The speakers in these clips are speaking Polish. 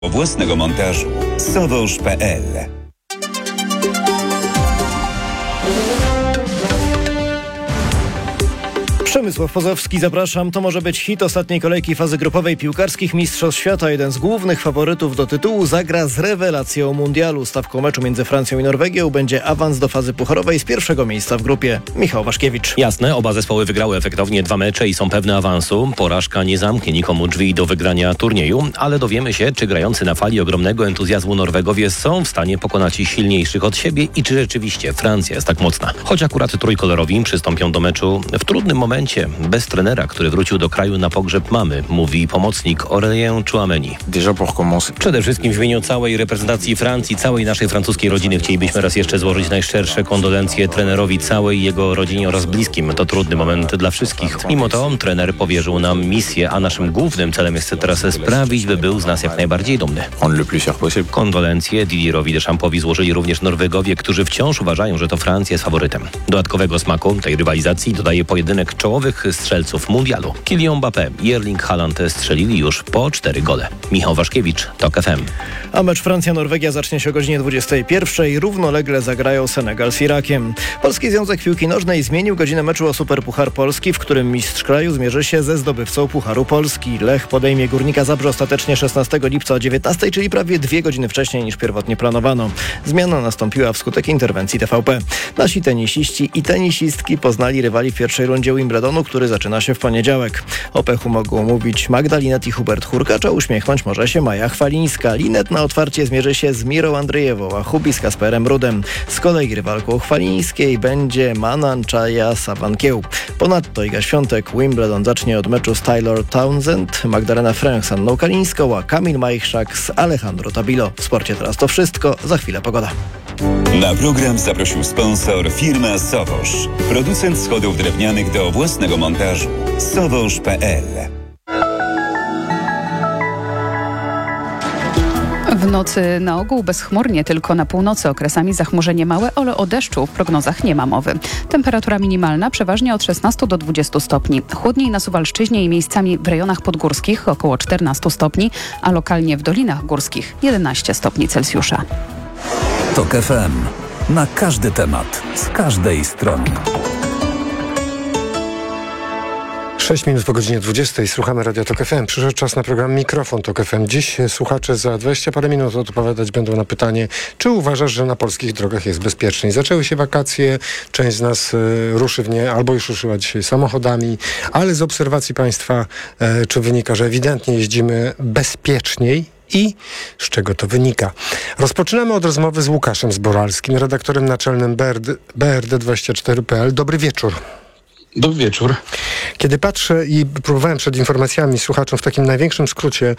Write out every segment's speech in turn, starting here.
własnego montażu. Sowoż.pl. Przemysław Pozowski, zapraszam. To może być hit ostatniej kolejki fazy grupowej piłkarskich Mistrzostw Świata. Jeden z głównych faworytów do tytułu zagra z rewelacją mundialu. Stawką meczu między Francją i Norwegią będzie awans do fazy pucharowej z pierwszego miejsca w grupie. Michał Waszkiewicz. Jasne, oba zespoły wygrały efektownie 2 mecze i są pewne awansu. Porażka nie zamknie nikomu drzwi do wygrania turnieju, ale dowiemy się, czy grający na fali ogromnego entuzjazmu Norwegowie są w stanie pokonać silniejszych od siebie i czy rzeczywiście Francja jest tak mocna. Choć akurat trójkolorowi przystąpią do meczu w trudnym momencie, bez trenera, który wrócił do kraju na pogrzeb mamy, mówi pomocnik Aurélien Tchouameni. Przede wszystkim w imieniu całej reprezentacji Francji, całej naszej francuskiej rodziny chcielibyśmy raz jeszcze złożyć najszczersze kondolencje trenerowi, całej jego rodzinie oraz bliskim. To trudny moment dla wszystkich. Mimo to trener powierzył nam misję, a naszym głównym celem jest teraz sprawić, by był z nas jak najbardziej dumny. Kondolencje Didierowi Deschampowi złożyli również Norwegowie, którzy wciąż uważają, że to Francja jest faworytem. Dodatkowego smaku tej rywalizacji dodaje pojedynek czołowych strzelców mundialu. Kylian Mbappé i Erling Haaland strzelili już po 4 gole. Michał Waszkiewicz, TOK FM. A mecz Francja-Norwegia zacznie się o godzinie 21:00. Równolegle zagrają Senegal z Irakiem. Polski Związek Piłki Nożnej zmienił godzinę meczu o Superpuchar Polski, w którym mistrz kraju zmierzy się ze zdobywcą Pucharu Polski. Lech podejmie Górnika Zabrze ostatecznie 16 lipca o 19:00, czyli prawie 2 godziny wcześniej niż pierwotnie planowano. Zmiana nastąpiła wskutek interwencji TVP. Nasi tenisiści i tenisistki poznali rywali w pierwszej rundzie Wimbledonu, który zaczyna się w poniedziałek. O pechu mogą mówić Magda Linet i Hubert Hurkacz, a uśmiechnąć może się Maja Chwalińska. Linet na otwarcie zmierzy się z Mirą Andrzejewą, a Hubi z Kasperem Rudem. Z kolei rywalką Chwalińskiej będzie Manan-Czaja Sawankieł. Ponadto Iga Świątek Wimbledon zacznie od meczu z Taylor Townsend, Magdalena Fręch z Anną Kalińską, a Kamil Majchrzak z Alejandro Tabilo. W sporcie teraz to wszystko, za chwilę pogoda. Na program zaprosił sponsor firma Sowoż. Producent schodów drewnianych do własnego montażu. Sowoż.pl. W nocy na ogół bezchmurnie, tylko na północy okresami zachmurzenie małe, ale o deszczu w prognozach nie ma mowy. Temperatura minimalna przeważnie od 16 do 20 stopni. Chłodniej na Suwalszczyźnie i miejscami w rejonach podgórskich około 14 stopni, a lokalnie w dolinach górskich 11 stopni Celsjusza. TOK FM. Na każdy temat, z każdej strony. 6 minut po godzinie 20. Słuchamy Radia TOK FM. Przyszedł czas na program Mikrofon TOK FM. Dziś słuchacze za 20 parę minut odpowiadać będą na pytanie, czy uważasz, że na polskich drogach jest bezpieczniej? Zaczęły się wakacje, część z nas ruszy w nie, albo już ruszyła dzisiaj samochodami, ale z obserwacji państwa czy wynika, że ewidentnie jeździmy bezpieczniej i z czego to wynika? Rozpoczynamy od rozmowy z Łukaszem Zboralskim, redaktorem naczelnym BRD24.pl. Dobry wieczór. Dobry wieczór. Kiedy patrzę i próbowałem przed informacjami słuchaczom w takim największym skrócie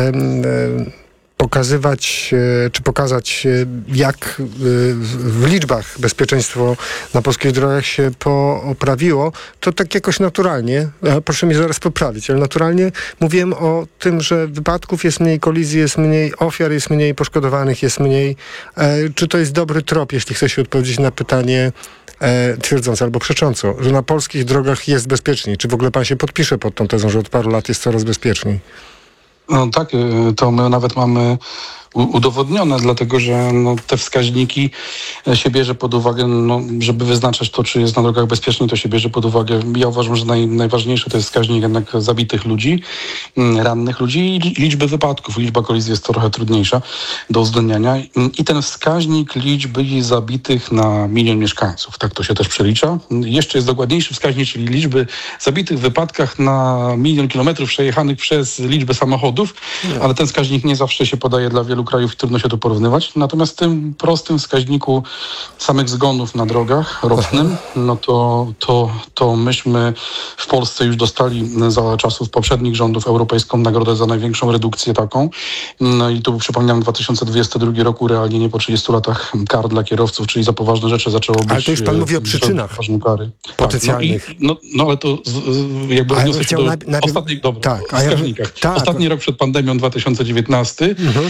pokazać, jak w liczbach bezpieczeństwo na polskich drogach się poprawiło, to tak jakoś naturalnie, proszę mnie zaraz poprawić, ale naturalnie mówiłem o tym, że wypadków jest mniej, kolizji jest mniej, ofiar jest mniej, poszkodowanych jest mniej. Czy to jest dobry trop, jeśli chce się odpowiedzieć na pytanie twierdząco albo przecząco, że na polskich drogach jest bezpieczniej? Czy w ogóle pan się podpisze pod tą tezą, że od paru lat jest coraz bezpieczniej? No tak, to my nawet mamy udowodnione, dlatego że te wskaźniki się bierze pod uwagę, żeby wyznaczać to, czy jest na drogach bezpiecznie, to się bierze pod uwagę. Ja uważam, że najważniejszy to jest wskaźnik jednak zabitych ludzi, rannych ludzi i liczby wypadków. Liczba kolizji jest trochę trudniejsza do uwzględniania i ten wskaźnik liczby zabitych na 1 milion mieszkańców, tak to się też przelicza. Jeszcze jest dokładniejszy wskaźnik, czyli liczby zabitych w wypadkach na 1 milion kilometrów przejechanych przez liczbę samochodów, ale ten wskaźnik nie zawsze się podaje dla wielu krajów i trudno się to porównywać. Natomiast w tym prostym wskaźniku samych zgonów na drogach rocznym, to myśmy w Polsce już dostali za czasów poprzednich rządów europejską nagrodę za największą redukcję taką. No i tu przypominam 2022 rok urealnienie po 30 latach kar dla kierowców, czyli za poważne rzeczy zaczęło być... Ale to już pan mówi o przyczynach potencjalnych. Tak, ale to jakby odniosę się do ostatnich wskaźnikach. Ostatni rok przed pandemią 2019, między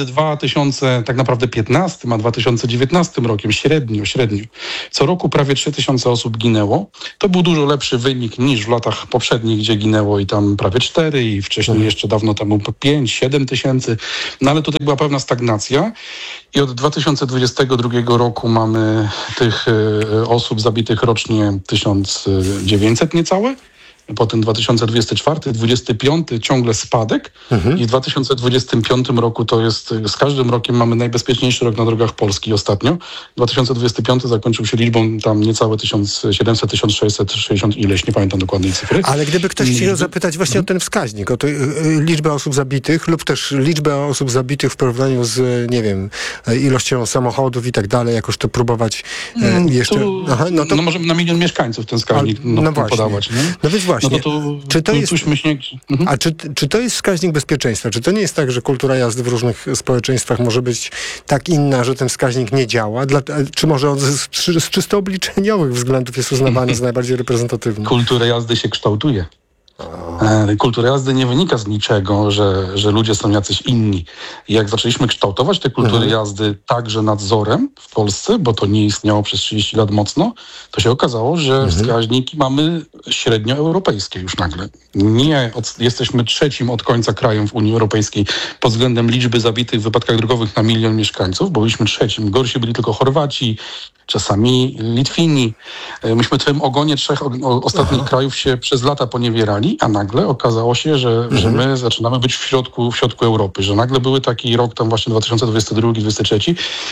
tak naprawdę 15 a 2019 rokiem średnio, co roku prawie 3000 osób ginęło. To był dużo lepszy wynik niż w latach poprzednich, gdzie ginęło i tam prawie 4 i wcześniej jeszcze dawno temu 5-7 tysięcy. No ale tutaj była pewna stagnacja i od 2022 roku mamy tych osób zabitych rocznie 1900 niecałe. Potem 2024, 2025 ciągle spadek i w 2025 roku to jest, z każdym rokiem mamy najbezpieczniejszy rok na drogach Polski ostatnio. 2025 zakończył się liczbą tam niecałe 1700, 1660 ileś, nie pamiętam dokładnej cyfry. Ale gdyby ktoś chciał zapytać właśnie o ten wskaźnik, o liczbę osób zabitych lub też liczbę osób zabitych w porównaniu z, nie wiem, ilością samochodów i tak dalej, jakoś to próbować jeszcze... No możemy na 1 milion mieszkańców ten wskaźnik podawać. Nie? No więc właśnie. No to czy to jest, czy to jest wskaźnik bezpieczeństwa? Czy to nie jest tak, że kultura jazdy w różnych społeczeństwach może być tak inna, że ten wskaźnik nie działa? Czy może on z czysto obliczeniowych względów jest uznawany za najbardziej reprezentatywny? Kultura jazdy się kształtuje. Kultura jazdy nie wynika z niczego, że ludzie są jacyś inni. I jak zaczęliśmy kształtować te kultury jazdy także nadzorem w Polsce, bo to nie istniało przez 30 lat mocno, to się okazało, że wskaźniki mamy średnioeuropejskie już nagle. Jesteśmy trzecim od końca krajem w Unii Europejskiej pod względem liczby zabitych w wypadkach drogowych na 1 milion mieszkańców, bo byliśmy trzecim. Gorsi byli tylko Chorwaci, czasami Litwini. Myśmy w tym ogonie 3 ostatnich krajów się przez lata poniewierali, a nagle okazało się, że my zaczynamy być w środku Europy, że nagle były taki rok tam właśnie 2022-2023,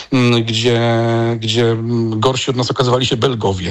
gdzie gorsi od nas okazywali się Belgowie,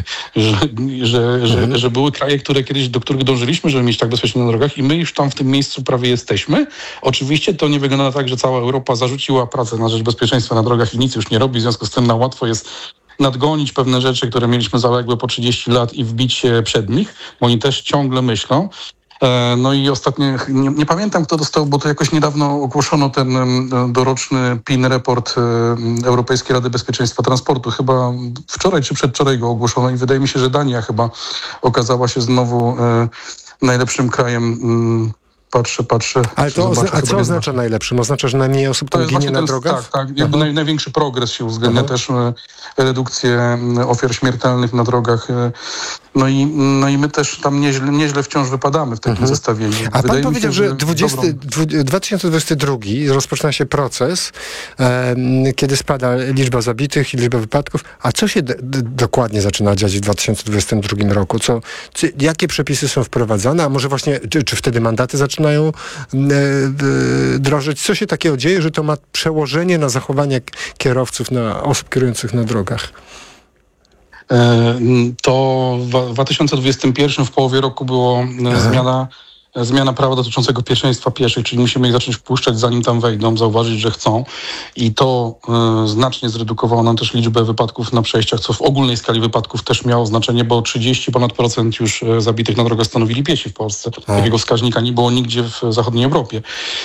że były kraje, do których dążyliśmy, żeby mieć tak bezpiecznie na drogach i my już tam w tym miejscu prawie jesteśmy. Oczywiście to nie wygląda tak, że cała Europa zarzuciła pracę na rzecz bezpieczeństwa na drogach i nic już nie robi, w związku z tym na łatwo jest nadgonić pewne rzeczy, które mieliśmy zaległe po 30 lat i wbić się przed nich, bo oni też ciągle myślą. No i ostatnio, nie pamiętam kto dostał, bo to jakoś niedawno ogłoszono ten doroczny PIN report Europejskiej Rady Bezpieczeństwa Transportu. Chyba wczoraj czy przedwczoraj go ogłoszono i wydaje mi się, że Dania chyba okazała się znowu najlepszym krajem. Patrzę. Ale co oznacza najlepszym? Oznacza, że najmniej osób tam ginie na drogach? Tak. Jakby największy progres się uwzględnia też redukcję ofiar śmiertelnych na drogach. No i my też tam nieźle wciąż wypadamy w takim zestawieniu. A pan powiedział, że 2022 rozpoczyna się proces, kiedy spada liczba zabitych i liczba wypadków. A co się dokładnie zaczyna dziać w 2022 roku? Jakie przepisy są wprowadzane? A może właśnie, czy wtedy mandaty zaczynają drożyć? Co się takiego dzieje, że to ma przełożenie na zachowanie kierowców, na osób kierujących na drogach? To w 2021 w połowie roku było zmiana prawa dotyczącego pierwszeństwa pieszych, czyli musimy ich zacząć wpuszczać, zanim tam wejdą, zauważyć, że chcą. I to znacznie zredukowało nam też liczbę wypadków na przejściach, co w ogólnej skali wypadków też miało znaczenie, bo 30% już zabitych na drogach stanowili piesi w Polsce. Takiego wskaźnika nie było nigdzie w zachodniej Europie.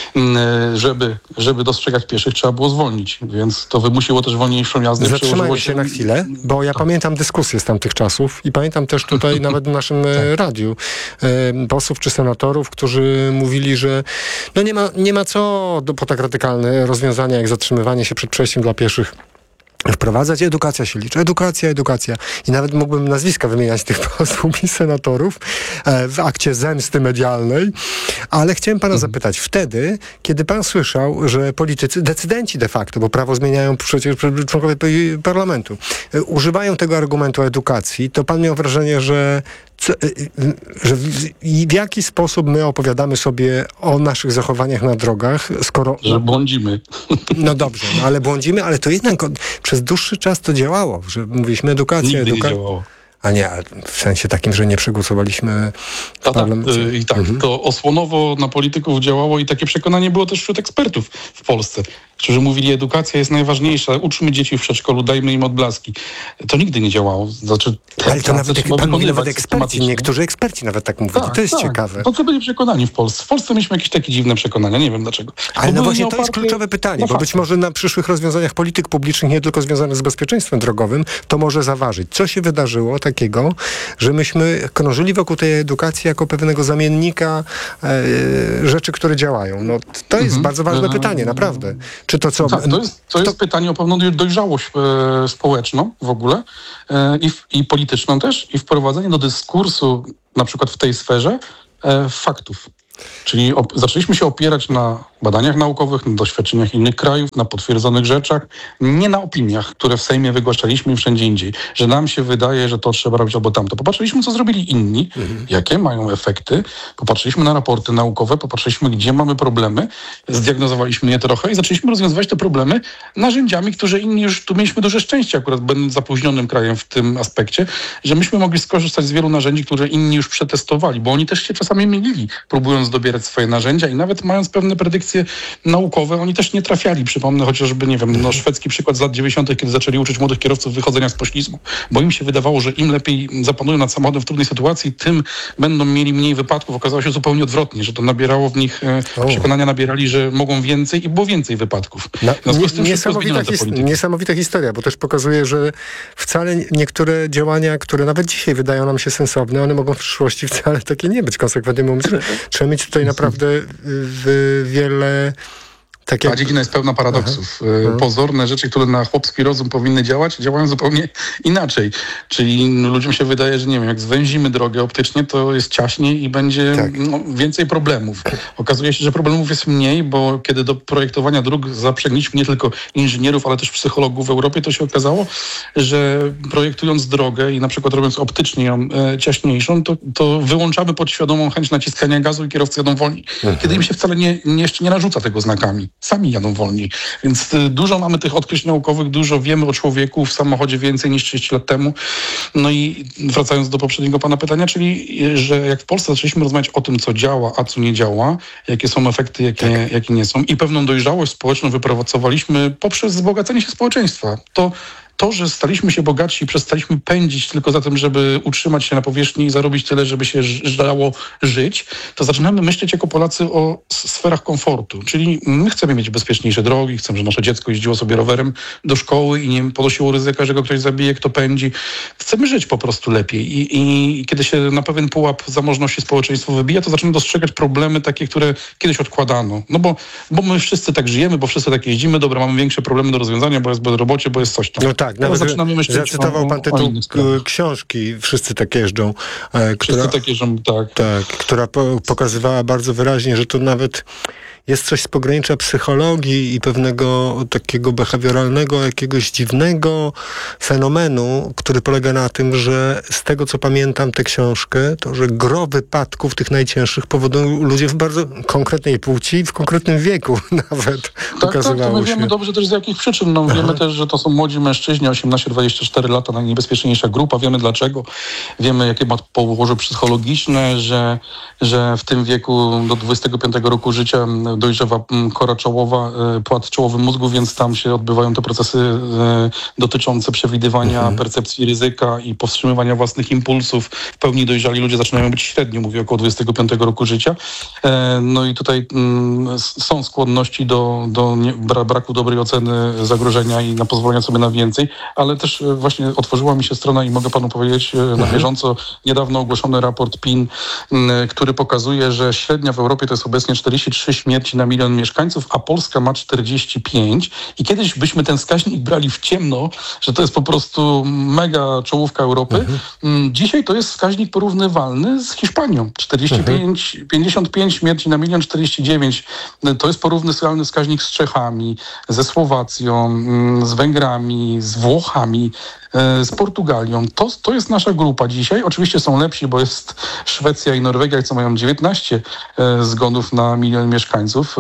Żeby dostrzegać pieszych, trzeba było zwolnić, więc to wymusiło też wolniejszą jazdę. Zatrzymajmy się na chwilę, bo ja pamiętam dyskusję z tamtych czasów i pamiętam też tutaj nawet w naszym radiu posłów czy senatorów, którzy mówili, że nie ma co po tak radykalne rozwiązania jak zatrzymywanie się przed przejściem dla pieszych wprowadzać. Edukacja się liczy. Edukacja. I nawet mógłbym nazwiska wymieniać tych posłów i senatorów w akcie zemsty medialnej. Ale chciałem pana zapytać, wtedy, kiedy pan słyszał, że politycy, decydenci de facto, bo prawo zmieniają przecież członkowie parlamentu, używają tego argumentu edukacji, to pan miał wrażenie, że w jaki sposób my opowiadamy sobie o naszych zachowaniach na drogach, skoro... Że błądzimy. No dobrze, ale błądzimy, ale to jednak przez dłuższy czas to działało, że mówiliśmy edukacja. Nigdy nie działało. A nie, w sensie takim, że nie przegłosowaliśmy w parlamencie. I tak, to osłonowo na polityków działało i takie przekonanie było też wśród ekspertów w Polsce, którzy mówili, edukacja jest najważniejsza, uczmy dzieci w przedszkolu, dajmy im odblaski. To nigdy nie działało. Znaczy, ale to nawet eksperci, niektórzy eksperci nawet tak mówili. To jest ciekawe. To byli przekonani w Polsce. W Polsce mieliśmy jakieś takie dziwne przekonania, nie wiem dlaczego. Ale no właśnie to jest kluczowe pytanie, bo być może na przyszłych rozwiązaniach polityk publicznych, nie tylko związanych z bezpieczeństwem drogowym, to może zaważyć. Co się wydarzyło takiego, że myśmy krążyli wokół tej edukacji jako pewnego zamiennika rzeczy, które działają. No, to jest bardzo ważne pytanie, naprawdę. Czy to co? Tak, to jest pytanie o pewną dojrzałość społeczną w ogóle i polityczną też i wprowadzenie do dyskursu na przykład w tej sferze faktów. Czyli zaczęliśmy się opierać na badaniach naukowych, na doświadczeniach innych krajów, na potwierdzonych rzeczach, nie na opiniach, które w Sejmie wygłaszaliśmy i wszędzie indziej, że nam się wydaje, że to trzeba robić albo tamto. Popatrzyliśmy, co zrobili inni, jakie mają efekty, popatrzyliśmy na raporty naukowe, popatrzyliśmy, gdzie mamy problemy, zdiagnozowaliśmy je trochę i zaczęliśmy rozwiązywać te problemy narzędziami, które inni już, tu mieliśmy duże szczęście akurat, będąc zapóźnionym krajem w tym aspekcie, że myśmy mogli skorzystać z wielu narzędzi, które inni już przetestowali, bo oni też się czasami mylili, próbując dobierać swoje narzędzia i nawet mając pewne predykcje naukowe, oni też nie trafiali. Przypomnę chociażby, nie wiem, szwedzki przykład z lat 90., kiedy zaczęli uczyć młodych kierowców wychodzenia z poślizgu, bo im się wydawało, że im lepiej zapanują nad samochodem w trudnej sytuacji, tym będą mieli mniej wypadków. Okazało się zupełnie odwrotnie, że to nabierało w nich przekonania nabierali, że mogą więcej i było więcej wypadków. Niesamowita historia, bo też pokazuje, że wcale niektóre działania, które nawet dzisiaj wydają nam się sensowne, one mogą w przyszłości wcale takie nie być konsekwentne. Trzeba mieć tutaj naprawdę wiele... Ta dziedzina jest pełna paradoksów. Pozorne rzeczy, które na chłopski rozum powinny działać, działają zupełnie inaczej. Czyli ludziom się wydaje, że nie wiem, jak zwęzimy drogę optycznie, to jest ciaśniej i będzie więcej problemów. Okazuje się, że problemów jest mniej, bo kiedy do projektowania dróg zaprzegliśmy nie tylko inżynierów, ale też psychologów w Europie, to się okazało, że projektując drogę i na przykład robiąc optycznie ją ciaśniejszą, to wyłączamy podświadomą chęć naciskania gazu i kierowcy jadą wolniej. Kiedy im się wcale jeszcze nie narzuca tego znakami. Sami jadą wolniej. Więc dużo mamy tych odkryć naukowych, dużo wiemy o człowieku w samochodzie więcej niż 30 lat temu. No i wracając do poprzedniego pana pytania, czyli że jak w Polsce zaczęliśmy rozmawiać o tym, co działa, a co nie działa, jakie są efekty, jakie nie są i pewną dojrzałość społeczną wypracowaliśmy poprzez wzbogacenie się społeczeństwa. To, że staliśmy się bogatsi i przestaliśmy pędzić tylko za tym, żeby utrzymać się na powierzchni i zarobić tyle, żeby się dało żyć, to zaczynamy myśleć jako Polacy o sferach komfortu. Czyli my chcemy mieć bezpieczniejsze drogi, chcemy, żeby nasze dziecko jeździło sobie rowerem do szkoły i nie ponosiło ryzyka, że go ktoś zabije, kto pędzi. Chcemy żyć po prostu lepiej. I kiedy się na pewien pułap zamożności społeczeństwo wybija, to zaczynamy dostrzegać problemy takie, które kiedyś odkładano. No bo my wszyscy tak żyjemy, bo wszyscy tak jeździmy, dobra, mamy większe problemy do rozwiązania, bo jest bezrobocie, bo jest coś tam. No tak, nawet zacytował pan tytuł książki Wszyscy tak jeżdżą, która pokazywała bardzo wyraźnie, że to nawet jest coś z pogranicza psychologii i pewnego takiego behawioralnego, jakiegoś dziwnego fenomenu, który polega na tym, że z tego, co pamiętam tę książkę, to, że gro wypadków tych najcięższych powodują ludzie w bardzo konkretnej płci, w konkretnym wieku nawet. Tak, to my wiemy dobrze też z jakich przyczyn. No, wiemy też, że to są młodzi mężczyźni, 18-24 lata, najniebezpieczniejsza grupa. Wiemy dlaczego. Wiemy, jakie ma położenie psychologiczne, że w tym wieku do 25 roku życia dojrzewa kora czołowa, płat czołowy mózgu, więc tam się odbywają te procesy dotyczące przewidywania percepcji ryzyka i powstrzymywania własnych impulsów. W pełni dojrzali ludzie zaczynają być średnio, mówię, około 25 roku życia. No i tutaj są skłonności do braku dobrej oceny zagrożenia i na pozwolenia sobie na więcej, ale też właśnie otworzyła mi się strona i mogę panu powiedzieć na bieżąco niedawno ogłoszony raport PIN, który pokazuje, że średnia w Europie to jest obecnie 43 śmierci na milion mieszkańców, a Polska ma 45 i kiedyś byśmy ten wskaźnik brali w ciemno, że to jest po prostu mega czołówka Europy. Dzisiaj to jest wskaźnik porównywalny z Hiszpanią. 55 śmierci na milion, 49. To jest porównywalny wskaźnik z Czechami, ze Słowacją, z Węgrami, z Włochami, z Portugalią. To jest nasza grupa dzisiaj. Oczywiście są lepsi, bo jest Szwecja i Norwegia, co mają 19 zgonów na milion mieszkańców.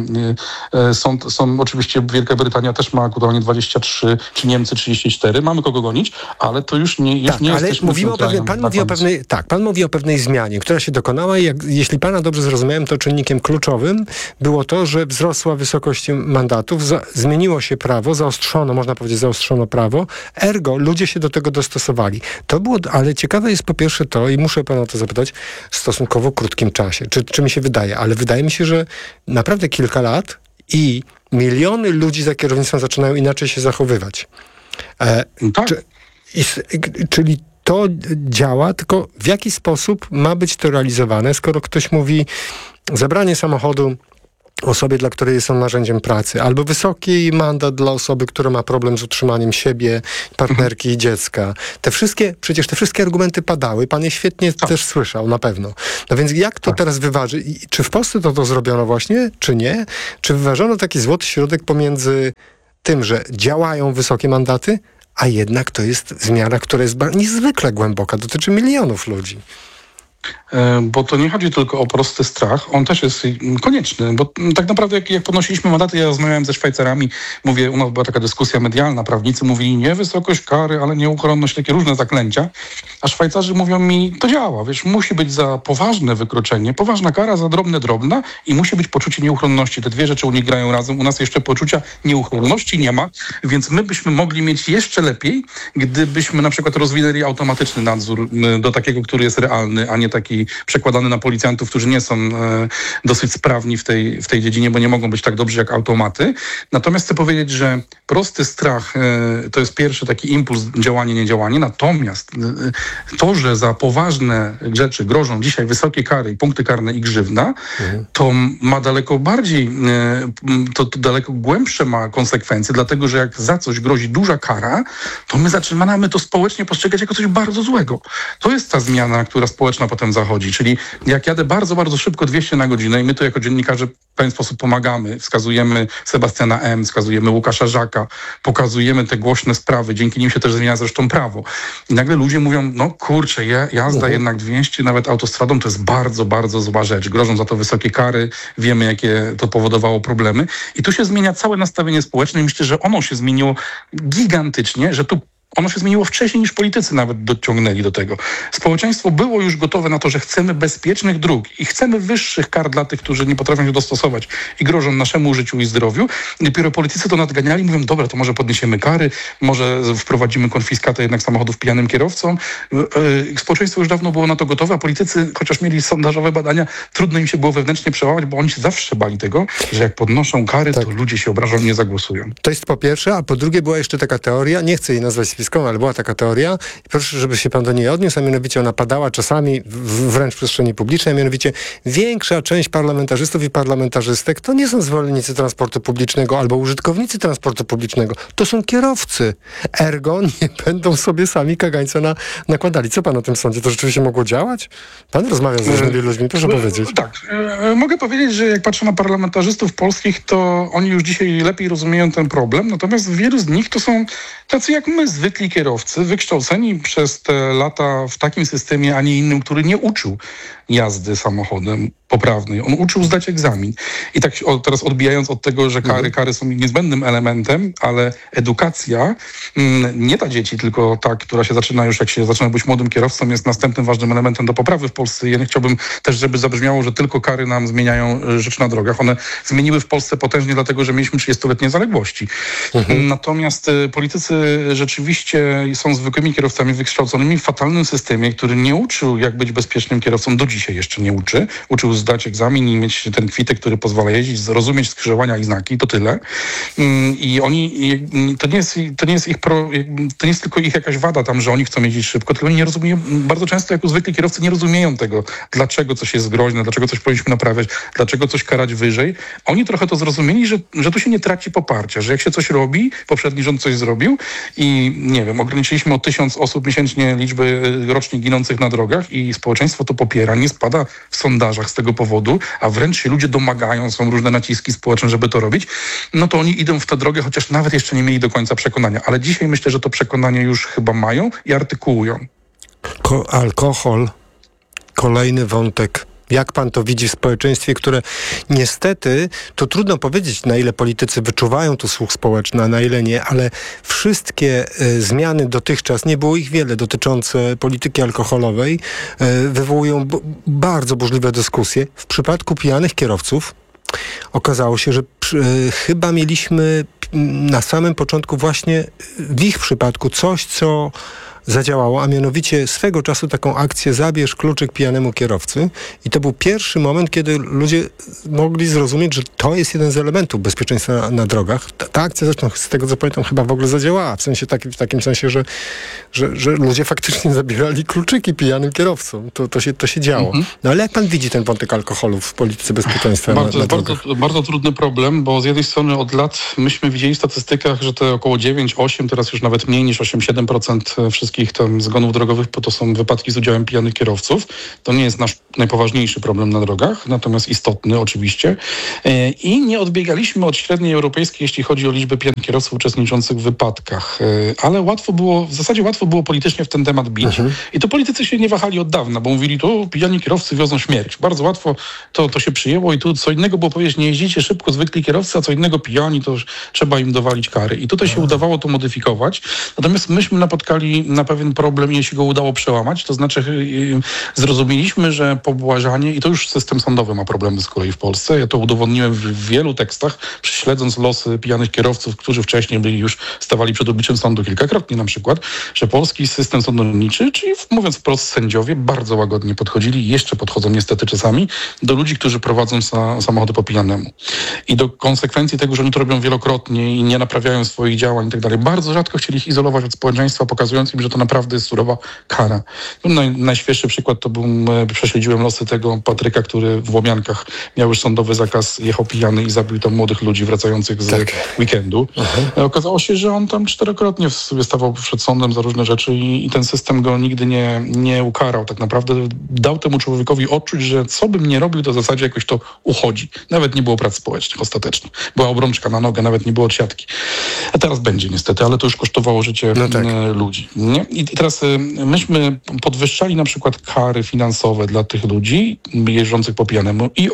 Są oczywiście Wielka Brytania też ma aktualnie 23, czy Niemcy 34. Mamy kogo gonić, ale to już nie jesteśmy mówimy pan mówi o pewnej zmianie, która się dokonała i jeśli pana dobrze zrozumiałem, to czynnikiem kluczowym było to, że wzrosła wysokość mandatów, zmieniło się prawo, zaostrzono prawo, ergo ludzie się do tego dostosowali. To było, ale ciekawe jest po pierwsze to, i muszę pana o to zapytać, w stosunkowo krótkim czasie. Czy mi się wydaje? Ale wydaje mi się, że naprawdę kilka lat i miliony ludzi za kierownictwem zaczynają inaczej się zachowywać. Tak. Czyli to działa, tylko w jaki sposób ma być to realizowane, skoro ktoś mówi zabranie samochodu osobie, dla której są narzędziem pracy, albo wysoki mandat dla osoby, która ma problem z utrzymaniem siebie, partnerki i dziecka. Przecież te wszystkie argumenty padały. Pan je świetnie też słyszał, na pewno. No więc jak to teraz wyważy? I czy w Polsce to zrobiono właśnie, czy nie? Czy wyważono taki złoty środek pomiędzy tym, że działają wysokie mandaty, a jednak to jest zmiana, która jest niezwykle głęboka, dotyczy milionów ludzi? Bo to nie chodzi tylko o prosty strach, on też jest konieczny, bo tak naprawdę jak podnosiliśmy mandaty, ja rozmawiałem ze Szwajcarami, mówię, u nas była taka dyskusja medialna, prawnicy mówili nie wysokość kary, ale nieuchronność, takie różne zaklęcia, a Szwajcarzy mówią mi, to działa, wiesz, musi być za poważne wykroczenie, poważna kara, za drobna i musi być poczucie nieuchronności. Te dwie rzeczy u nich grają razem, u nas jeszcze poczucia nieuchronności nie ma, więc my byśmy mogli mieć jeszcze lepiej, gdybyśmy na przykład rozwinęli automatyczny nadzór do takiego, który jest realny, a nie taki przekładany na policjantów, którzy nie są dosyć sprawni w tej dziedzinie, bo nie mogą być tak dobrzy jak automaty. Natomiast chcę powiedzieć, że prosty strach to jest pierwszy taki impuls działanie, niedziałanie. Natomiast to, że za poważne rzeczy grożą dzisiaj wysokie kary i punkty karne i grzywna, to ma daleko bardziej, to daleko głębsze ma konsekwencje, dlatego że jak za coś grozi duża kara, to my zaczynamy to społecznie postrzegać jako coś bardzo złego. To jest ta zmiana, która społeczna potem zachodzi. Czyli jak jadę bardzo, bardzo szybko 200 na godzinę i my tu jako dziennikarze w pewien sposób pomagamy, wskazujemy Sebastiana M., wskazujemy Łukasza Żaka, pokazujemy te głośne sprawy, dzięki nim się też zmienia zresztą prawo. I nagle ludzie mówią, no kurczę, jazda jednak 200 nawet autostradą to jest bardzo, bardzo zła rzecz. Grożą za to wysokie kary, wiemy jakie to powodowało problemy. I tu się zmienia całe nastawienie społeczne i myślę, że ono się zmieniło gigantycznie, że tu ono się zmieniło wcześniej niż politycy nawet dociągnęli do tego. Społeczeństwo było już gotowe na to, że chcemy bezpiecznych dróg i chcemy wyższych kar dla tych, którzy nie potrafią się dostosować i grożą naszemu życiu i zdrowiu. I dopiero politycy to nadganiali i mówią, dobra, to może podniesiemy kary, może wprowadzimy konfiskatę jednak samochodów pijanym kierowcom. Społeczeństwo już dawno było na to gotowe, a politycy, chociaż mieli sondażowe badania, trudno im się było wewnętrznie przełamać, bo oni się zawsze bali tego, że jak podnoszą kary, to ludzie się obrażą i nie zagłosują. To jest po pierwsze, a po drugie była jeszcze taka teoria, nie chcę jej nazwać spiską, ale była taka teoria i proszę, żeby się pan do niej odniósł, a mianowicie ona padała czasami wręcz w przestrzeni publicznej, a mianowicie większa część parlamentarzystów i parlamentarzystek to nie są zwolennicy transportu publicznego albo użytkownicy transportu publicznego, to są kierowcy. Ergo nie będą sobie sami kagańca nakładali. Co pan o tym sądzi? To rzeczywiście mogło działać? Pan rozmawia z różnymi ludźmi, proszę powiedzieć. Tak, mogę powiedzieć, że jak patrzę na parlamentarzystów polskich, to oni już dzisiaj lepiej rozumieją ten problem, natomiast wielu z nich to są tacy jak my, zwykli kierowcy, wykształceni przez te lata w takim systemie, a nie innym, który nie uczył jazdy samochodem poprawnej. On uczył zdać egzamin. I tak teraz odbijając od tego, że kary są niezbędnym elementem, ale edukacja, nie ta dzieci, tylko ta, która się zaczyna już, jak się zaczyna być młodym kierowcą, jest następnym ważnym elementem do poprawy w Polsce. Ja nie chciałbym też, żeby zabrzmiało, że tylko kary nam zmieniają rzecz na drogach. One zmieniły w Polsce potężnie, dlatego że mieliśmy 30-letnie zaległości. Natomiast politycy rzeczywiście są zwykłymi kierowcami wykształconymi w fatalnym systemie, który nie uczył, jak być bezpiecznym kierowcą, do dzisiaj jeszcze nie uczy. Uczył zdać egzamin i mieć ten kwitek, który pozwala jeździć, zrozumieć skrzyżowania i znaki, to tyle. I oni, to nie jest tylko ich jakaś wada tam, że oni chcą jeździć szybko, tylko oni nie rozumieją, bardzo często jako zwykli kierowcy nie rozumieją tego, dlaczego coś jest groźne, dlaczego coś powinniśmy naprawiać, dlaczego coś karać wyżej. Oni trochę to zrozumieli, że tu się nie traci poparcia, że jak się coś robi, poprzedni rząd coś zrobił i nie wiem, ograniczyliśmy o 1000 osób miesięcznie liczby rocznie ginących na drogach i społeczeństwo to popiera, nie spada w sondażach z tego powodu, a wręcz się ludzie domagają, są różne naciski społeczne, żeby to robić, no to oni idą w tę drogę, chociaż nawet jeszcze nie mieli do końca przekonania. Ale dzisiaj myślę, że to przekonanie już chyba mają i artykułują. Alkohol, kolejny wątek. Jak pan to widzi w społeczeństwie, które niestety, to trudno powiedzieć, na ile politycy wyczuwają tu słuch społeczny, a na ile nie, ale wszystkie zmiany dotychczas, nie było ich wiele, dotyczące polityki alkoholowej, wywołują bardzo burzliwe dyskusje. W przypadku pijanych kierowców okazało się, że chyba mieliśmy na samym początku właśnie w ich przypadku coś, co zadziałało, a mianowicie swego czasu taką akcję zabierz kluczyk pijanemu kierowcy i to był pierwszy moment, kiedy ludzie mogli zrozumieć, że to jest jeden z elementów bezpieczeństwa na drogach. Ta akcja zresztą, z tego co pamiętam, chyba w ogóle zadziałała, w takim sensie, że ludzie faktycznie zabierali kluczyki pijanym kierowcom. To się działo. No ale jak pan widzi ten wątek alkoholu w polityce bezpieczeństwa na drogach? Bardzo trudny problem, bo z jednej strony od lat myśmy widzieli w statystykach, że te około 9-8, teraz już nawet mniej niż 8-7% wszystkich tam zgonów drogowych to są wypadki z udziałem pijanych kierowców. To nie jest nasz najpoważniejszy problem na drogach, natomiast istotny oczywiście. I nie odbiegaliśmy od średniej europejskiej, jeśli chodzi o liczbę pijanych kierowców uczestniczących w wypadkach. Ale w zasadzie łatwo było politycznie w ten temat bić. I to politycy się nie wahali od dawna, bo mówili, tu pijani kierowcy wiozą śmierć. Bardzo łatwo to się przyjęło i tu co innego było powiedzieć, nie jeździcie szybko, zwykli kierowcy, a co innego pijani, to już trzeba im dowalić kary. I tutaj się udawało to modyfikować. Natomiast myśmy napotkali na pewien problem i się go udało przełamać. To znaczy zrozumieliśmy, że pobłażanie, i to już system sądowy ma problemy z kolei w Polsce. Ja to udowodniłem w wielu tekstach, śledząc losy pijanych kierowców, którzy wcześniej już stawali przed obliczem sądu kilkakrotnie na przykład, że polski system sądowniczy, czyli mówiąc wprost sędziowie, bardzo łagodnie podchodzili i jeszcze podchodzą niestety czasami do ludzi, którzy prowadzą samochody po pijanemu. I do konsekwencji tego, że oni to robią wielokrotnie i nie naprawiają swoich działań i tak dalej, bardzo rzadko chcieli ich izolować od społeczeństwa, pokazując im, że to naprawdę jest surowa kara. Najświeższy przykład to prześledziłem losy tego Patryka, który w Łomiankach miał już sądowy zakaz, jechał pijany i zabił tam młodych ludzi wracających z weekendu. Okazało się, że on tam 4-krotnie sobie stawał przed sądem za różne rzeczy i ten system go nigdy nie ukarał. Tak naprawdę dał temu człowiekowi odczuć, że co bym nie robił, to w zasadzie jakoś to uchodzi. Nawet nie było prac społecznych ostatecznie. Była obrączka na nogę, nawet nie było siatki. A teraz będzie niestety, ale to już kosztowało życie ludzi. Nie? I teraz myśmy podwyższali na przykład kary finansowe dla tych ludzi jeżdżących po pijanemu i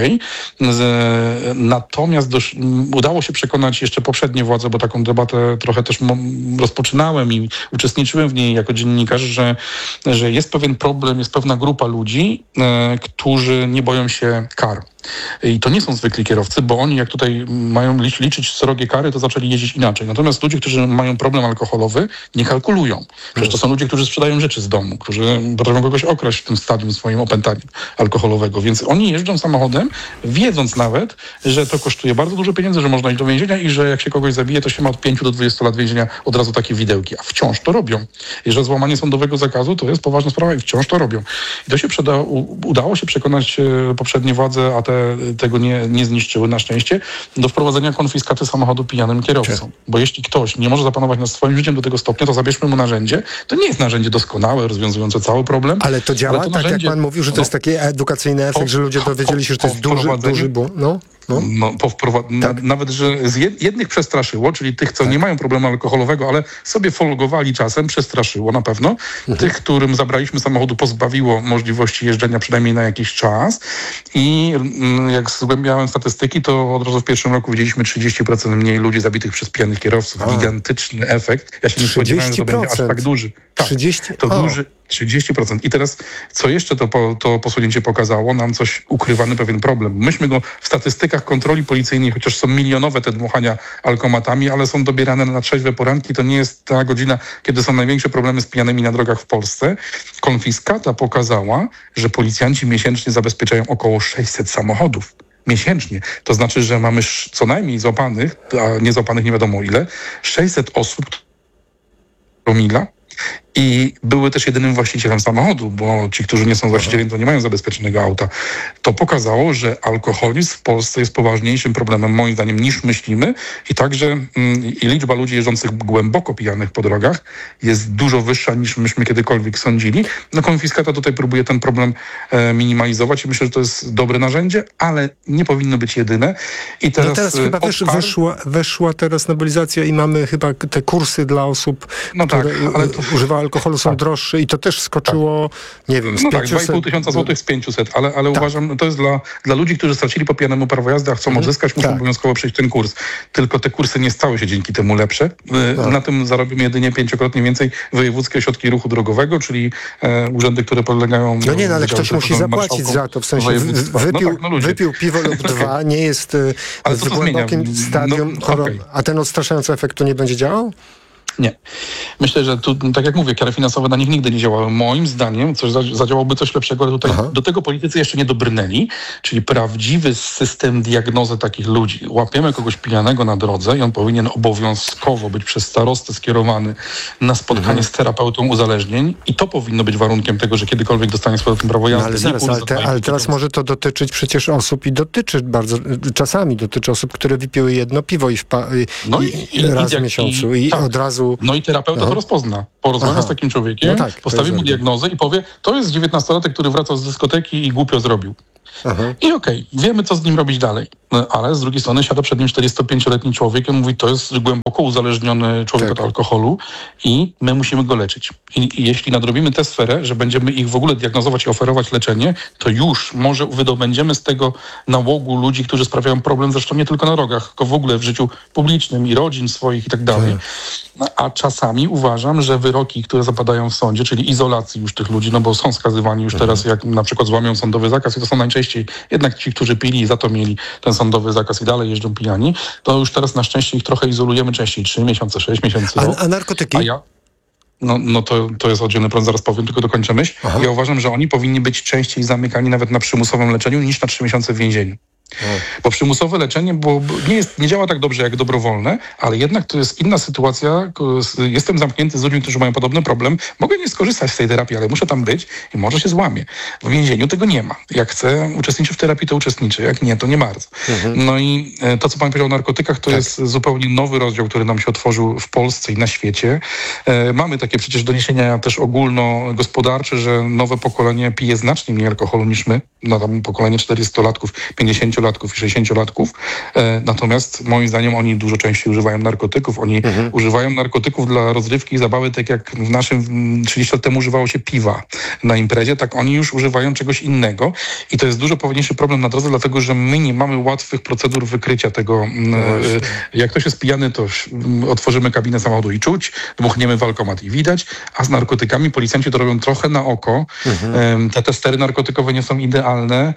natomiast udało się przekonać jeszcze poprzednie władze, bo taką debatę trochę też rozpoczynałem i uczestniczyłem w niej jako dziennikarz, że jest pewien problem, jest pewna grupa ludzi, którzy nie boją się kar. I to nie są zwykli kierowcy, bo oni jak tutaj mają liczyć srogie kary, to zaczęli jeździć inaczej. Natomiast ludzie, którzy mają problem alkoholowy, nie kalkulują. Przecież to są ludzie, którzy sprzedają rzeczy z domu, którzy potrafią kogoś okraść w tym stadium swoim opętaniem alkoholowego. Więc oni jeżdżą samochodem, wiedząc nawet, że to kosztuje bardzo dużo pieniędzy, że można iść do więzienia i że jak się kogoś zabije, to się ma od 5 do 20 lat więzienia od razu takie widełki. A wciąż to robią. I że złamanie sądowego zakazu to jest poważna sprawa i wciąż to robią. I to się udało się przekonać poprzednie władze, a tego nie zniszczyły na szczęście, do wprowadzenia konfiskaty samochodu pijanym kierowcom. Bo jeśli ktoś nie może zapanować nad swoim życiem do tego stopnia, to zabierzmy mu narzędzie. To nie jest narzędzie doskonałe, rozwiązujące cały problem. Ale to działa, ale to tak narzędzie, jak pan mówił, że to jest taki edukacyjny efekt, że ludzie dowiedzieli się, że to jest duży błąd. Nawet, że z jednych przestraszyło, czyli tych, co nie mają problemu alkoholowego, ale sobie folgowali czasem, przestraszyło na pewno. Tych, którym zabraliśmy samochodu, pozbawiło możliwości jeżdżenia przynajmniej na jakiś czas. I jak zgłębiałem statystyki, to od razu w pierwszym roku widzieliśmy 30% mniej ludzi zabitych przez pijanych kierowców. Gigantyczny efekt. Ja się nie spodziewałem, że to będzie aż tak duży. Tak, 30%? To duży. 30%. I teraz, co jeszcze to posunięcie pokazało? Nam coś ukrywany pewien problem. Myśmy go w statystykach kontroli policyjnej, chociaż są milionowe te dmuchania alkomatami, ale są dobierane na trzeźwe poranki. To nie jest ta godzina, kiedy są największe problemy z pijanymi na drogach w Polsce. Konfiskata pokazała, że policjanci miesięcznie zabezpieczają około 600 samochodów. Miesięcznie. To znaczy, że mamy co najmniej złapanych, a nie złapanych nie wiadomo ile, 600 osób promila. I były też jedynym właścicielem samochodu, bo ci, którzy nie są właścicielem, to nie mają zabezpieczonego auta. To pokazało, że alkoholizm w Polsce jest poważniejszym problemem, moim zdaniem, niż myślimy. I także liczba ludzi jeżdżących głęboko pijanych po drogach jest dużo wyższa, niż myśmy kiedykolwiek sądzili. Konfiskata tutaj próbuje ten problem minimalizować i myślę, że to jest dobre narzędzie, ale nie powinno być jedyne. I teraz chyba weszła teraz nowelizacja i mamy chyba te kursy dla osób, które używają alkoholu, są droższe i to też skoczyło, nie wiem, z 500... 2,5 tysiąca złotych z 500, ale uważam, to jest dla ludzi, którzy stracili po pijanemu prawo jazdy, a chcą odzyskać, muszą obowiązkowo przejść ten kurs. Tylko te kursy nie stały się dzięki temu lepsze. Na tym zarobią jedynie 5-krotnie więcej wojewódzkie ośrodki ruchu drogowego, czyli urzędy, które podlegają... ale ktoś musi zapłacić za to, w sensie wypił piwo lub dwa, nie jest w głębokim stadium choroby, a ten odstraszający efekt to nie będzie działał? Nie. Myślę, że tu, tak jak mówię, kary finansowe na nich nigdy nie działały. Moim zdaniem zadziałałoby coś lepszego, ale tutaj do tego politycy jeszcze nie dobrnęli, czyli prawdziwy system diagnozy takich ludzi. Łapiemy kogoś pijanego na drodze i on powinien obowiązkowo być przez starostę skierowany na spotkanie z terapeutą uzależnień i to powinno być warunkiem tego, że kiedykolwiek dostanie z powrotem prawo jazdy. Ale zaraz, ale teraz może to dotyczyć przecież osób i czasami dotyczy osób, które wypiły jedno piwo i raz w miesiącu i od razu... No i terapeuta to rozpozna. Porozmawia z takim człowiekiem, postawi mu diagnozę i powie, to jest 19-latek, który wracał z dyskoteki i głupio zrobił. I okej, wiemy, co z nim robić dalej. Ale z drugiej strony siada przed nim 45-letni człowiek i mówi, to jest głęboko uzależniony człowiek od alkoholu i my musimy go leczyć. I jeśli nadrobimy tę sferę, że będziemy ich w ogóle diagnozować i oferować leczenie, to już może wydobędziemy z tego nałogu ludzi, którzy sprawiają problem zresztą nie tylko na drogach, tylko w ogóle w życiu publicznym i rodzin swoich i tak dalej. A czasami uważam, że wyroki, które zapadają w sądzie, czyli izolacji już tych ludzi, no bo są skazywani już teraz, jak na przykład złamią sądowy zakaz i to są najczęściej jednak ci, którzy pili i za to mieli ten sądowy zakaz i dalej jeżdżą pijani, to już teraz na szczęście ich trochę izolujemy częściej, 3 miesiące, 6 miesięcy. A narkotyki? No to jest oddzielny problem, zaraz powiem, tylko dokończę myśl. Ja uważam, że oni powinni być częściej zamykani nawet na przymusowym leczeniu niż na 3 miesiące w więzieniu. Bo przymusowe leczenie nie działa tak dobrze jak dobrowolne, ale jednak to jest inna sytuacja. Jestem zamknięty z ludźmi, którzy mają podobny problem. Mogę nie skorzystać z tej terapii, ale muszę tam być i może się złamię. W więzieniu tego nie ma. Jak chcę uczestniczyć w terapii, to uczestniczę. Jak nie, to nie bardzo. No i to, co pan powiedział o narkotykach, to jest zupełnie nowy rozdział, który nam się otworzył w Polsce i na świecie. Mamy takie przecież doniesienia też ogólnogospodarcze, że nowe pokolenie pije znacznie mniej alkoholu niż my. No tam pokolenie 40-latków, 50-latków i 60-latków. Natomiast moim zdaniem oni dużo częściej używają narkotyków. Oni używają narkotyków dla rozrywki i zabawy, tak jak w naszym 30 lat temu używało się piwa na imprezie, tak oni już używają czegoś innego. I to jest dużo poważniejszy problem na drodze, dlatego że my nie mamy łatwych procedur wykrycia tego. Jak ktoś jest pijany, to otworzymy kabinę samochodu i czuć, dmuchniemy w alkomat i widać, a z narkotykami policjanci to robią trochę na oko. Te testery narkotykowe nie są idealne.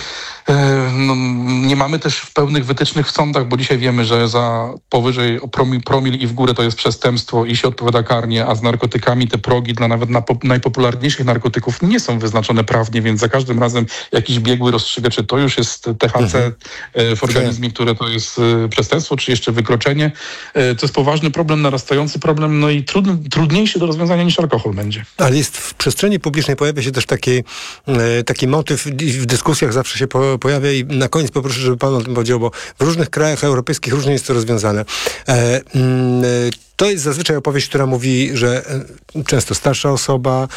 Nie mamy też pełnych wytycznych w sądach, bo dzisiaj wiemy, że za powyżej promil i w górę to jest przestępstwo i się odpowiada karnie, a z narkotykami te progi dla nawet najpopularniejszych narkotyków nie są wyznaczone prawnie, więc za każdym razem jakiś biegły rozstrzyga, czy to już jest THC w organizmie, które to jest przestępstwo, czy jeszcze wykroczenie. To jest poważny problem, narastający problem, no i trudniejszy do rozwiązania niż alkohol będzie. Ale jest w przestrzeni publicznej pojawia się też taki motyw, w dyskusjach zawsze się pojawia i na koniec poproszę, żeby pan o tym powiedział, bo w różnych krajach europejskich różnie jest to rozwiązane. To jest zazwyczaj opowieść, która mówi, że często starsza osoba,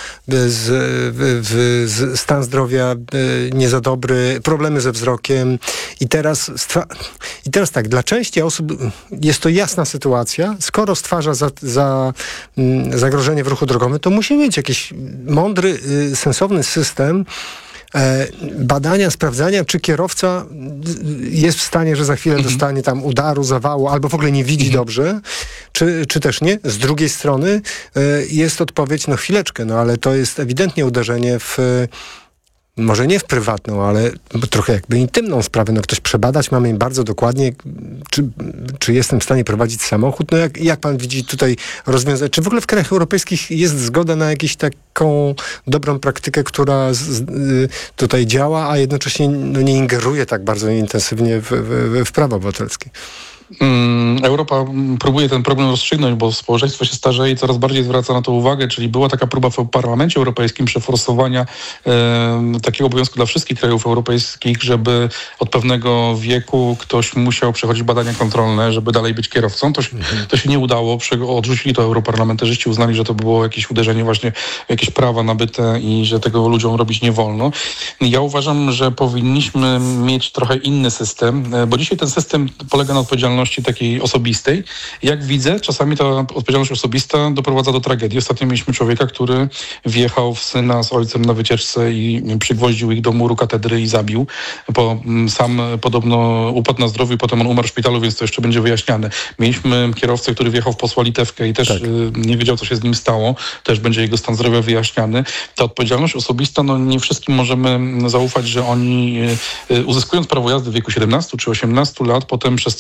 stan zdrowia nie za dobry, problemy ze wzrokiem. I teraz tak, dla części osób jest to jasna sytuacja. Skoro stwarza zagrożenie w ruchu drogowym, to musi mieć jakiś mądry, sensowny system badania, sprawdzania, czy kierowca jest w stanie, że za chwilę dostanie tam udaru, zawału, albo w ogóle nie widzi dobrze, czy też nie. Z drugiej strony jest odpowiedź, no chwileczkę, no ale to jest ewidentnie uderzenie w może nie w prywatną, ale trochę jakby intymną sprawę. No ktoś przebadać mamy bardzo dokładnie, czy jestem w stanie prowadzić samochód. No jak pan widzi tutaj rozwiązanie? Czy w ogóle w krajach europejskich jest zgoda na jakąś taką dobrą praktykę, która tutaj działa, a jednocześnie nie ingeruje tak bardzo intensywnie w prawo obywatelskie? Europa próbuje ten problem rozstrzygnąć, bo społeczeństwo się starzeje i coraz bardziej zwraca na to uwagę, czyli była taka próba w Parlamencie Europejskim przeforsowania takiego obowiązku dla wszystkich krajów europejskich, żeby od pewnego wieku ktoś musiał przechodzić badania kontrolne, żeby dalej być kierowcą. To się nie udało, odrzucili to europarlamentarzyści, uznali, że to było jakieś uderzenie właśnie w jakieś prawa nabyte i że tego ludziom robić nie wolno. Ja uważam, że powinniśmy mieć trochę inny system, bo dzisiaj ten system polega na odpowiedzialności takiej osobistej. Jak widzę, czasami ta odpowiedzialność osobista doprowadza do tragedii. Ostatnio mieliśmy człowieka, który wjechał w syna z ojcem na wycieczce i przygwoździł ich do muru katedry i zabił. Sam podobno upadł na zdrowiu i potem on umarł w szpitalu, więc to jeszcze będzie wyjaśniane. Mieliśmy kierowcę, który wjechał w Posła Litewkę i też nie wiedział, co się z nim stało. Też będzie jego stan zdrowia wyjaśniany. Ta odpowiedzialność osobista, no nie wszystkim możemy zaufać, że oni uzyskując prawo jazdy w wieku 17 czy 18 lat, potem przez całe życie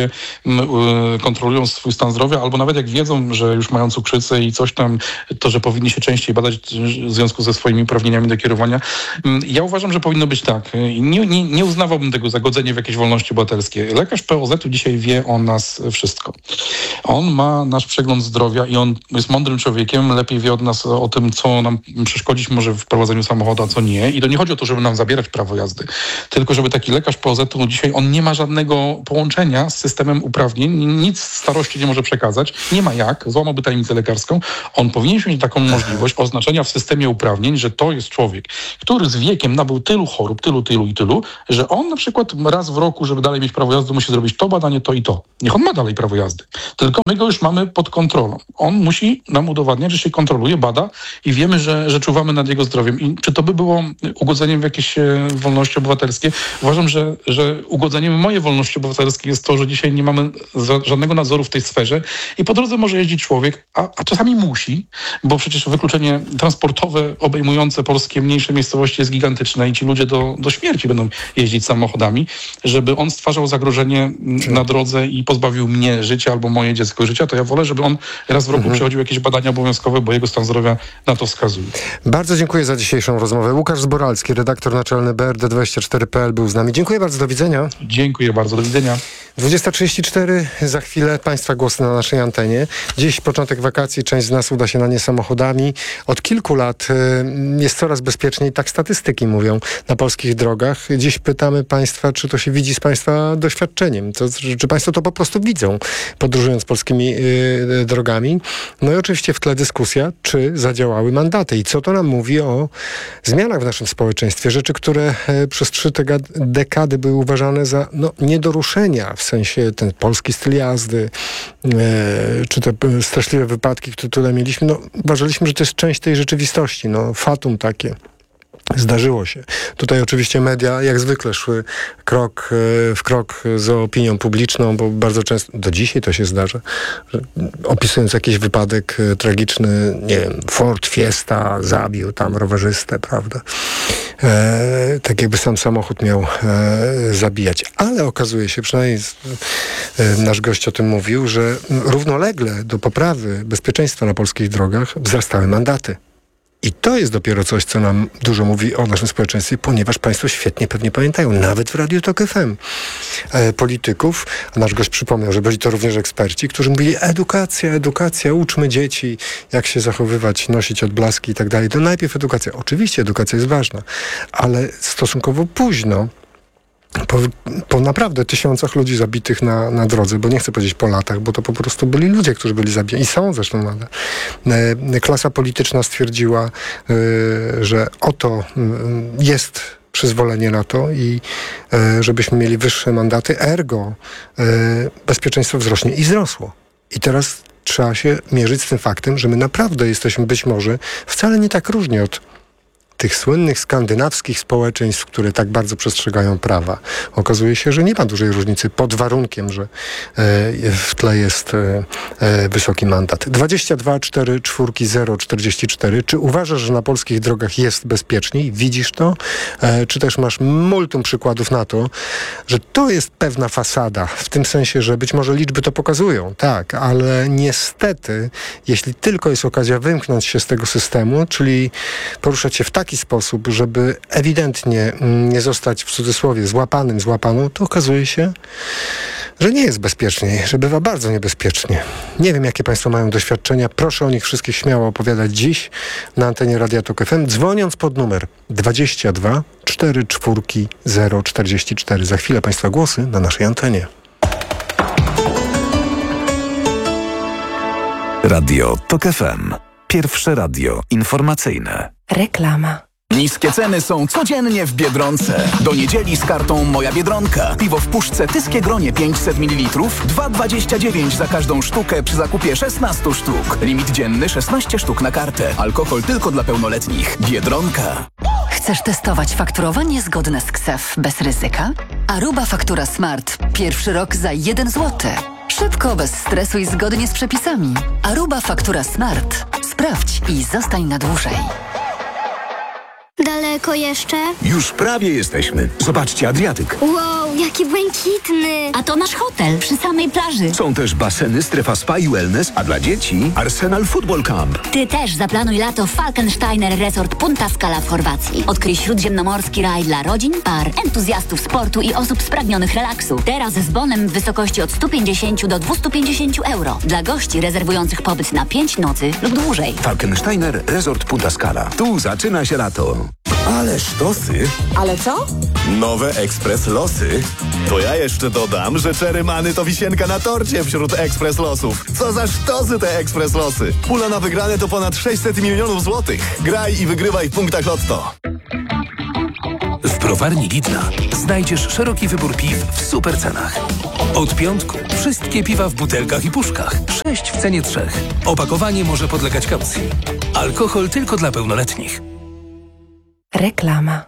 sobie kontrolują swój stan zdrowia, albo nawet jak wiedzą, że już mają cukrzycę i coś tam, to że powinni się częściej badać w związku ze swoimi uprawnieniami do kierowania. Ja uważam, że powinno być tak. Nie uznawałbym tego za godzenie w jakieś wolności obywatelskie. Lekarz POZ-u dzisiaj wie o nas wszystko. On ma nasz przegląd zdrowia i on jest mądrym człowiekiem, lepiej wie od nas o tym, co nam przeszkodzić może w prowadzeniu samochodu, a co nie. I to nie chodzi o to, żeby nam zabierać prawo jazdy, tylko żeby taki lekarz POZ-u dzisiaj, on nie ma żadnego połączenia z systemem uprawnień, nic starości nie może przekazać, nie ma jak, złamałby tajemnicę lekarską. On powinien mieć taką możliwość oznaczenia w systemie uprawnień, że to jest człowiek, który z wiekiem nabył tylu chorób, tylu, że on na przykład raz w roku, żeby dalej mieć prawo jazdy, musi zrobić to badanie, to i to. Niech on ma dalej prawo jazdy. Tylko my go już mamy pod kontrolą. On musi nam udowadniać, że się kontroluje, bada i wiemy, że czuwamy nad jego zdrowiem. I czy to by było ugodzeniem w jakieś wolności obywatelskie? Uważam, że ugodzeniem mojej wolności obywatelskiej jest to, że dzisiaj nie mamy żadnego nadzoru w tej sferze i po drodze może jeździć człowiek, a czasami musi, bo przecież wykluczenie transportowe obejmujące polskie mniejsze miejscowości jest gigantyczne i ci ludzie do śmierci będą jeździć samochodami, żeby on stwarzał zagrożenie na drodze i pozbawił mnie życia albo moje dziecko życia, to ja wolę, żeby on raz w roku przechodził jakieś badania obowiązkowe, bo jego stan zdrowia na to wskazuje. Bardzo dziękuję za dzisiejszą rozmowę. Łukasz Zboralski, redaktor naczelny BRD24.pl był z nami. Dziękuję bardzo, do widzenia. Dziękuję bardzo, do widzenia. 20:34, za chwilę Państwa głosy na naszej antenie. Dziś początek wakacji, część z nas uda się na nie samochodami. Od kilku lat jest coraz bezpieczniej, tak statystyki mówią, na polskich drogach. Dziś pytamy Państwa, czy to się widzi z Państwa doświadczeniem, czy Państwo to po prostu widzą, podróżując polskimi drogami. No i oczywiście w tle dyskusja, czy zadziałały mandaty i co to nam mówi o zmianach w naszym społeczeństwie. Rzeczy, które przez 3 dekady były uważane za nie do ruszenia, w sensie ten polski styl jazdy, czy te straszliwe wypadki, które tutaj mieliśmy, uważaliśmy, że to jest część tej rzeczywistości, fatum takie. Zdarzyło się. Tutaj oczywiście media jak zwykle szły krok w krok z opinią publiczną, bo bardzo często, do dzisiaj to się zdarza, że opisując jakiś wypadek tragiczny, nie wiem, Ford Fiesta zabił tam rowerzystę, prawda? Tak jakby sam samochód miał zabijać. Ale okazuje się, przynajmniej nasz gość o tym mówił, że równolegle do poprawy bezpieczeństwa na polskich drogach wzrastały mandaty. I to jest dopiero coś, co nam dużo mówi o naszym społeczeństwie, ponieważ Państwo świetnie pewnie pamiętają, nawet w Radiu Tok FM, polityków, a nasz gość przypomniał, że byli to również eksperci, którzy mówili edukacja, uczmy dzieci, jak się zachowywać, nosić odblaski i tak dalej. To najpierw edukacja. Oczywiście edukacja jest ważna, ale stosunkowo późno, po naprawdę tysiącach ludzi zabitych na drodze, bo nie chcę powiedzieć po latach, bo to po prostu byli ludzie, którzy byli zabijani i są zresztą nadal. Klasa polityczna stwierdziła, że oto jest przyzwolenie na to i żebyśmy mieli wyższe mandaty, ergo bezpieczeństwo wzrośnie i wzrosło. I teraz trzeba się mierzyć z tym faktem, że my naprawdę jesteśmy być może wcale nie tak różni od tych słynnych skandynawskich społeczeństw, które tak bardzo przestrzegają prawa. Okazuje się, że nie ma dużej różnicy pod warunkiem, że w tle jest wysoki mandat. 22 4 4 0 44. Czy uważasz, że na polskich drogach jest bezpieczniej? Widzisz to? Czy też masz multum przykładów na to, że to jest pewna fasada, w tym sensie, że być może liczby to pokazują, tak, ale niestety, jeśli tylko jest okazja wymknąć się z tego systemu, czyli poruszać się w taki sposób, żeby ewidentnie nie zostać w cudzysłowie złapaną, to okazuje się, że nie jest bezpieczniej, że bywa bardzo niebezpiecznie. Nie wiem, jakie Państwo mają doświadczenia. Proszę o nich wszystkich śmiało opowiadać dziś na antenie Radia Tok FM, dzwoniąc pod numer 22 4 4 0 44. Za chwilę Państwa głosy na naszej antenie. Radio Tok FM. Pierwsze radio informacyjne. Reklama. Niskie ceny są codziennie w Biedronce. Do niedzieli z kartą Moja Biedronka. Piwo w puszce Tyskie Gronie 500 ml 2,29 za każdą sztukę przy zakupie 16 sztuk. Limit dzienny 16 sztuk na kartę. Alkohol tylko dla pełnoletnich. Biedronka. Chcesz testować fakturowanie zgodne z KSEF bez ryzyka? Aruba Faktura Smart. Pierwszy rok za 1 zł. Szybko, bez stresu i zgodnie z przepisami. Aruba Faktura Smart. Sprawdź i zostań na dłużej. Daleko jeszcze? Już prawie jesteśmy. Zobaczcie, Adriatyk. Wow, jaki błękitny. A to nasz hotel przy samej plaży. Są też baseny, strefa spa i wellness, a dla dzieci Arsenal Football Camp. Ty też zaplanuj lato w Falkensteiner Resort Punta Scala w Chorwacji. Odkryj śródziemnomorski raj dla rodzin, par, entuzjastów sportu i osób spragnionych relaksu. Teraz z bonem w wysokości od 150 do 250 euro. Dla gości rezerwujących pobyt na 5 nocy lub dłużej. Falkensteiner Resort Punta Scala. Tu zaczyna się lato. Ale sztosy. Ale co? Nowe Ekspres Losy. To ja jeszcze dodam, że Cherry Many to wisienka na torcie wśród Ekspres Losów. Co za sztosy te Ekspres Losy. Pula na wygrane to ponad 600 milionów złotych. Graj i wygrywaj w punktach Lotto. W browarni Lidla znajdziesz szeroki wybór piw w super cenach. Od piątku wszystkie piwa w butelkach i puszkach. 6 w cenie 3. Opakowanie może podlegać kaucji. Alkohol tylko dla pełnoletnich. Reklama.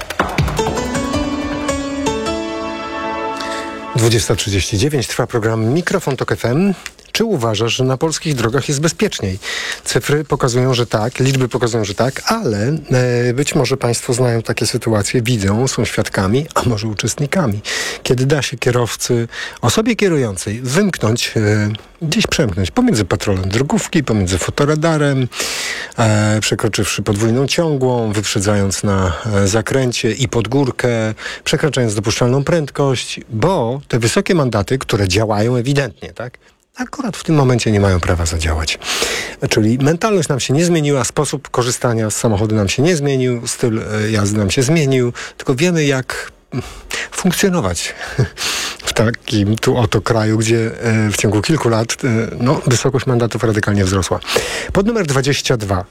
20:39 trwa program Mikrofon Tok FM. Czy uważasz, że na polskich drogach jest bezpieczniej? Cyfry pokazują, że tak, liczby pokazują, że tak, ale być może Państwo znają takie sytuacje, widzą, są świadkami, a może uczestnikami, kiedy da się kierowcy, osobie kierującej wymknąć, gdzieś przemknąć pomiędzy patrolem drogówki, pomiędzy fotoradarem, przekroczywszy podwójną ciągłą, wyprzedzając na zakręcie i pod górkę, przekraczając dopuszczalną prędkość, bo te wysokie mandaty, które działają ewidentnie, tak? Akurat w tym momencie nie mają prawa zadziałać. Czyli mentalność nam się nie zmieniła, sposób korzystania z samochodu nam się nie zmienił, styl jazdy nam się zmienił, tylko wiemy, jak funkcjonować w takim tu oto kraju, gdzie w ciągu kilku lat wysokość mandatów radykalnie wzrosła. Pod numer 22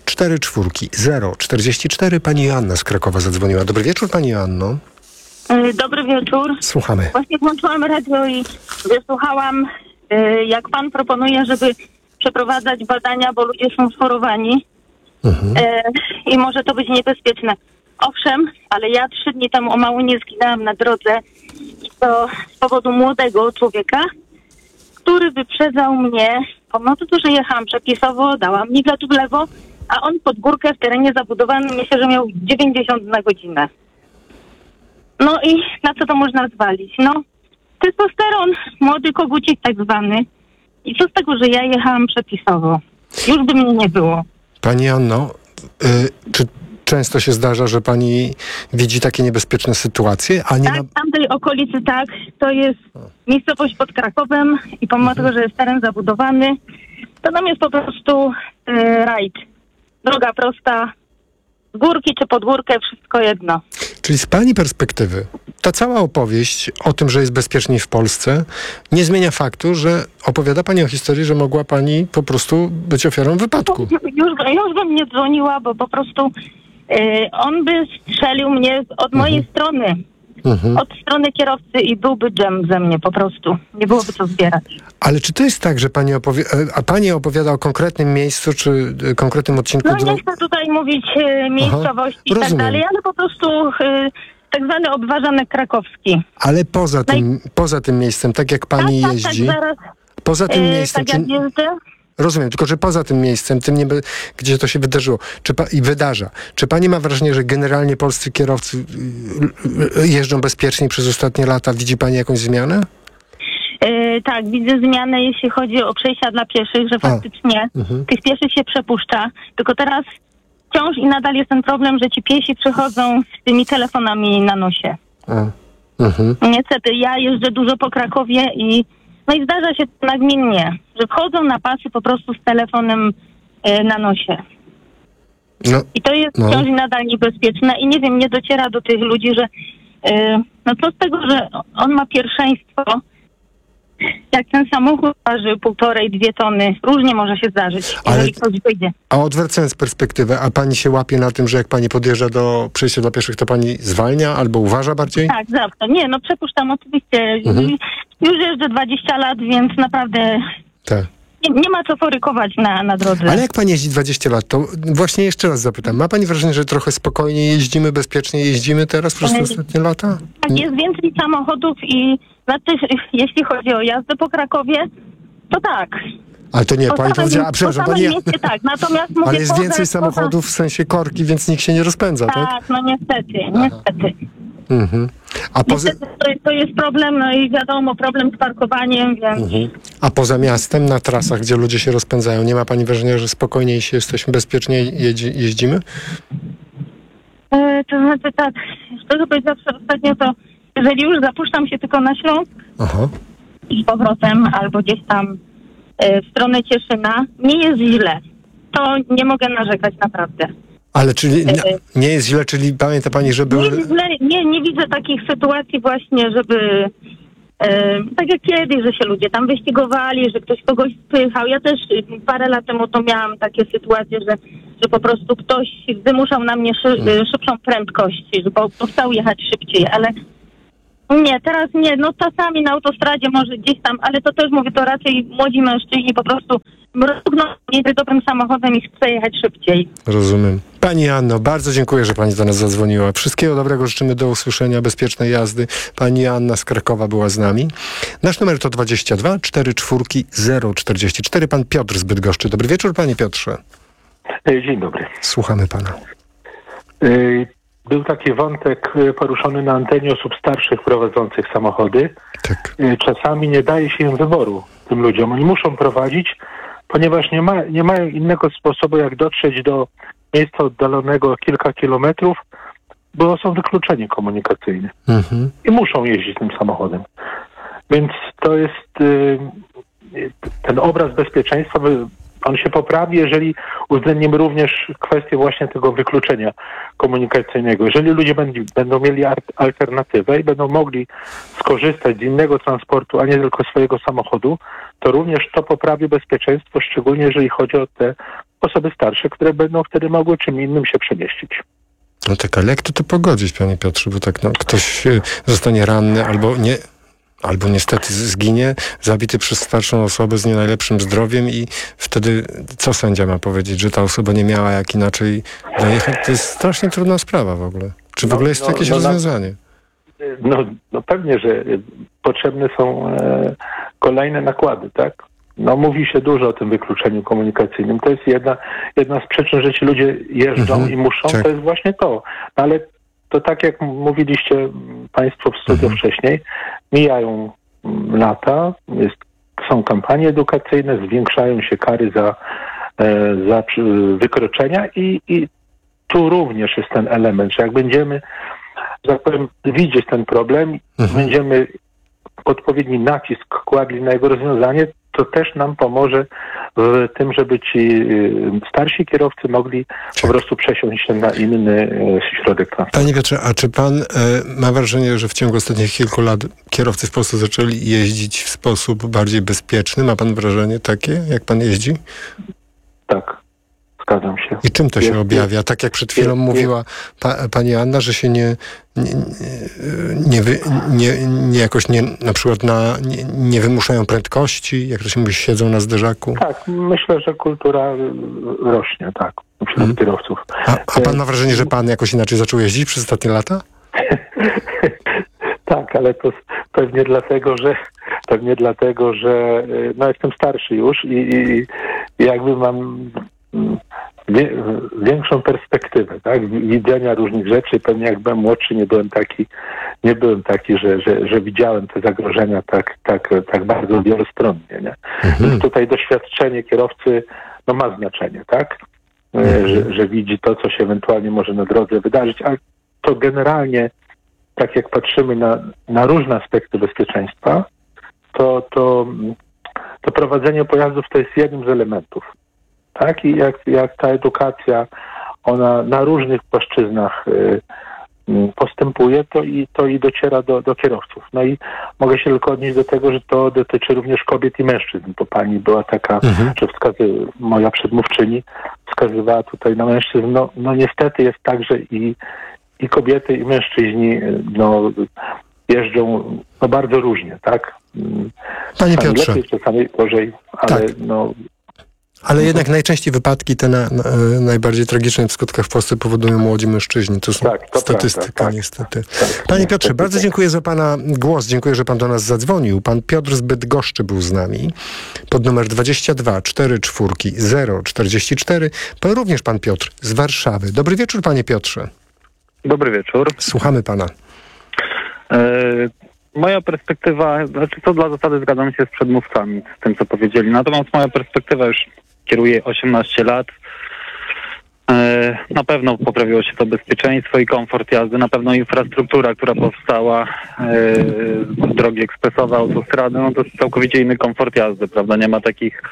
44 pani Joanna z Krakowa zadzwoniła. Dobry wieczór, pani Joanno. Dobry wieczór. Słuchamy. Właśnie włączyłam radio i wysłuchałam, jak pan proponuje, żeby przeprowadzać badania, bo ludzie są schorowani i może to być niebezpieczne. Owszem, ale ja 3 dni temu o mało nie zginęłam na drodze i to z powodu młodego człowieka, który wyprzedzał mnie, pomimo tego, że jechałam przepisowo, dałam migacz w lewo, a on pod górkę w terenie zabudowanym, myślę, że miał 90 na godzinę. No i na co to można zwalić? No, testosteron, młody kogucik tak zwany. I co z tego, że ja jechałam przepisowo? Już by mnie nie było. Pani Anno, czy często się zdarza, że pani widzi takie niebezpieczne sytuacje, a nie tak, w tamtej okolicy tak. To jest miejscowość pod Krakowem i pomimo tego, że jest teren zabudowany, to tam jest po prostu rajd. Droga prosta, z górki czy pod górkę, wszystko jedno. Czyli z pani perspektywy ta cała opowieść o tym, że jest bezpieczniej w Polsce, nie zmienia faktu, że opowiada pani o historii, że mogła pani po prostu być ofiarą wypadku. Już bym nie dzwoniła, bo po prostu on by strzelił mnie od mojej strony. Od strony kierowcy i byłby dżem ze mnie po prostu. Nie byłoby co zbierać. Ale czy to jest tak, że pani opowiada o konkretnym miejscu, czy konkretnym odcinku? No nie chcę tutaj mówić miejscowości i tak dalej, ale po prostu tak zwany obwarzanek krakowski. Ale poza tym miejscem, tak jak pani jeździ, zaraz, poza tym miejscem... Tak jak jeżdżę. Rozumiem, tylko że poza tym miejscem, gdzie to się wydarzyło i wydarza, czy pani ma wrażenie, że generalnie polscy kierowcy jeżdżą bezpiecznie przez ostatnie lata? Widzi pani jakąś zmianę? Tak, widzę zmianę, jeśli chodzi o przejścia dla pieszych, że faktycznie tych pieszych się przepuszcza. Tylko teraz wciąż i nadal jest ten problem, że ci piesi przychodzą z tymi telefonami na nosie. Niestety, ja jeżdżę dużo po Krakowie i zdarza się to nagminnie, że wchodzą na pasy po prostu z telefonem na nosie. I to jest wciąż i nadal niebezpieczne i nie wiem, nie dociera do tych ludzi, że co z tego, że on ma pierwszeństwo, jak ten samochód waży 1,5–2 tony, różnie może się zdarzyć, jeżeli ktoś wyjdzie. A odwracając perspektywę, a pani się łapie na tym, że jak pani podjeżdża do przejścia dla pieszych, to pani zwalnia albo uważa bardziej? Tak, zawsze. Nie, przepuszczam oczywiście. Już jeżdżę 20 lat, więc naprawdę nie ma co forykować na drodze. Ale jak pani jeździ 20 lat, to właśnie jeszcze raz zapytam. Ma pani wrażenie, że trochę spokojniej jeździmy, bezpieczniej jeździmy teraz przez te ostatnie lata? Tak, jest więcej samochodów i jeśli chodzi o jazdę po Krakowie, to tak. Ale to nie, pani powiedziała, przepraszam, pani... mieście, tak, natomiast mówię, ale jest więcej samochodów w sensie korki, więc nikt się nie rozpędza, tak? Tak, niestety. A Niestety to jest problem, no i wiadomo, problem z parkowaniem, więc... A poza miastem, na trasach, gdzie ludzie się rozpędzają, nie ma pani wrażenia, że spokojniej się jesteśmy, bezpieczniej jeździmy? To znaczy tak, szczerze powiedziawszy, ostatnio to, jeżeli już zapuszczam się tylko na Śląsk i z powrotem, albo gdzieś tam w stronę Cieszyna, nie jest źle. To nie mogę narzekać naprawdę. Ale czyli nie jest źle, czyli pamięta pani, że były... Nie widzę takich sytuacji właśnie, żeby tak jak kiedyś, że się ludzie tam wyścigowali, że ktoś kogoś spychał. Ja też parę lat temu to miałam takie sytuacje, że po prostu ktoś wymuszał na mnie szybszą prędkość, bo chciał jechać szybciej, ale nie, teraz nie. No czasami na autostradzie może gdzieś tam, ale to też mówię, to raczej młodzi mężczyźni po prostu mrugną między dobrym samochodem i chce jechać szybciej. Rozumiem. Pani Anno, bardzo dziękuję, że pani do nas zadzwoniła. Wszystkiego dobrego życzymy, do usłyszenia, bezpiecznej jazdy. Pani Anna z Krakowa była z nami. Nasz numer to 22 44 044. Pan Piotr z Bydgoszczy. Dobry wieczór, panie Piotrze. Dzień dobry. Słuchamy pana. Był taki wątek poruszony na antenie osób starszych prowadzących samochody. Tak. Czasami nie daje się im wyboru tym ludziom. Oni muszą prowadzić, ponieważ nie mają innego sposobu, jak dotrzeć do miejsca oddalonego kilka kilometrów, bo są wykluczeni komunikacyjnie. I muszą jeździć tym samochodem. Więc to jest ten obraz bezpieczeństwa, on się poprawi, jeżeli uwzględnimy również kwestię właśnie tego wykluczenia komunikacyjnego. Jeżeli ludzie będą mieli alternatywę i będą mogli skorzystać z innego transportu, a nie tylko swojego samochodu, to również to poprawi bezpieczeństwo, szczególnie jeżeli chodzi o te osoby starsze, które będą wtedy mogły czym innym się przemieścić. No tak, ale jak to pogodzić, panie Piotrze? Bo tak, ktoś zostanie ranny albo niestety zginie, zabity przez starszą osobę z nie najlepszym zdrowiem i wtedy co sędzia ma powiedzieć, że ta osoba nie miała jak inaczej dojechać? To jest strasznie trudna sprawa w ogóle. Czy w ogóle jest jakieś rozwiązanie? No pewnie, że potrzebne są kolejne nakłady, tak? No mówi się dużo o tym wykluczeniu komunikacyjnym. To jest jedna z przyczyn, że ci ludzie jeżdżą i muszą, to jest właśnie to. Ale to tak jak mówiliście państwo w studio wcześniej, mijają lata, są kampanie edukacyjne, zwiększają się kary za wykroczenia i tu również jest ten element, że jak będziemy, że tak powiem, widzieć ten problem, będziemy odpowiedni nacisk kładli na jego rozwiązanie, to też nam pomoże w tym, żeby ci starsi kierowcy mogli po prostu przesiąść się na inny środek transportu. Panie Piotrze, a czy pan ma wrażenie, że w ciągu ostatnich kilku lat kierowcy w Polsce zaczęli jeździć w sposób bardziej bezpieczny? Ma pan wrażenie takie, jak pan jeździ? Tak, zgadzam się. I czym to się objawia? Tak jak przed chwilą mówiła pani Anna, że się na przykład nie wymuszają prędkości, jak to się mówi, siedzą na zderzaku. Tak, myślę, że kultura rośnie, tak, wśród kierowców. A pan ma wrażenie, że pan jakoś inaczej zaczął jeździć przez ostatnie lata? Tak, ale to pewnie dlatego, że no jestem starszy już i jakby mam większą perspektywę, tak, widzenia różnych rzeczy. Pewnie jak byłem młodszy, nie byłem taki, że widziałem te zagrożenia tak bardzo wielostronnie, nie? Więc tutaj doświadczenie kierowcy ma znaczenie, tak? Że widzi to, co się ewentualnie może na drodze wydarzyć, ale to generalnie, tak jak patrzymy na różne aspekty bezpieczeństwa, to prowadzenie pojazdów to jest jednym z elementów. Tak? I jak ta edukacja, ona na różnych płaszczyznach postępuje, to i dociera do kierowców. No i mogę się tylko odnieść do tego, że to dotyczy również kobiet i mężczyzn, bo pani była taka, że moja przedmówczyni wskazywała tutaj na mężczyzn. No niestety jest tak, że i kobiety, i mężczyźni jeżdżą bardzo różnie, tak? Panie Piotrze. Lepiej, czasami gorzej, ale tak. Ale jednak najczęściej wypadki te najbardziej tragiczne w skutkach w Polsce powodują młodzi mężczyźni. To są statystyka, niestety. Panie Piotrze, bardzo dziękuję za pana głos. Dziękuję, że pan do nas zadzwonił. Pan Piotr z Bydgoszczy był z nami. Pod numer 22 44 044. Również pan Piotr z Warszawy. Dobry wieczór, panie Piotrze. Dobry wieczór. Słuchamy pana. Moja perspektywa, znaczy co dla zasady zgadzam się z przedmówcami, z tym co powiedzieli. Natomiast moja perspektywa, już kieruję 18 lat. Na pewno poprawiło się to bezpieczeństwo i komfort jazdy, na pewno infrastruktura, która powstała, drogi ekspresowe, autostrady, no to jest całkowicie inny komfort jazdy, prawda? Nie ma takich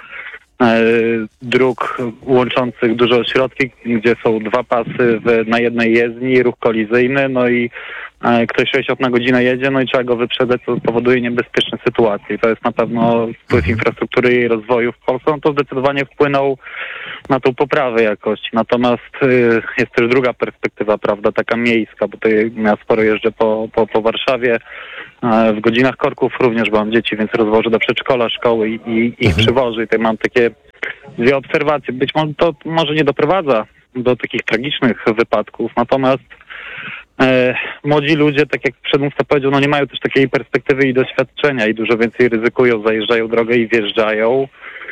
dróg łączących duże ośrodki, gdzie są 2 pasy na jednej jezdni, ruch kolizyjny, no i ktoś 6 na godzinę jedzie, no i trzeba go wyprzedzać, co powoduje niebezpieczne sytuacje. I to jest na pewno wpływ infrastruktury i rozwoju w Polsce. No to zdecydowanie wpłynął na tą poprawę jakości. Natomiast jest też druga perspektywa, prawda, taka miejska, bo tutaj ja sporo jeżdżę po Warszawie. W godzinach korków również, bo mam dzieci, więc rozwożę do przedszkola, szkoły i ich przywożę. I tutaj mam takie 2 obserwacje. Być może to może nie doprowadza do takich tragicznych wypadków, natomiast młodzi ludzie, tak jak przedmówca powiedział, no nie mają też takiej perspektywy i doświadczenia i dużo więcej ryzykują, zajeżdżają drogę i wjeżdżają.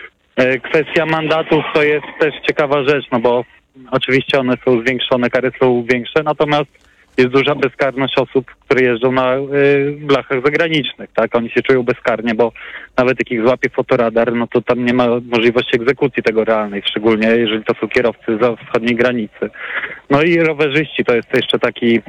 Kwestia mandatów to jest też ciekawa rzecz, no bo oczywiście one są zwiększone, kary są większe, natomiast jest duża bezkarność osób, które jeżdżą na blachach zagranicznych, tak? Oni się czują bezkarnie, bo nawet jak ich złapie fotoradar, no to tam nie ma możliwości egzekucji tego realnej, szczególnie jeżeli to są kierowcy za wschodniej granicy. No i rowerzyści to jest jeszcze taki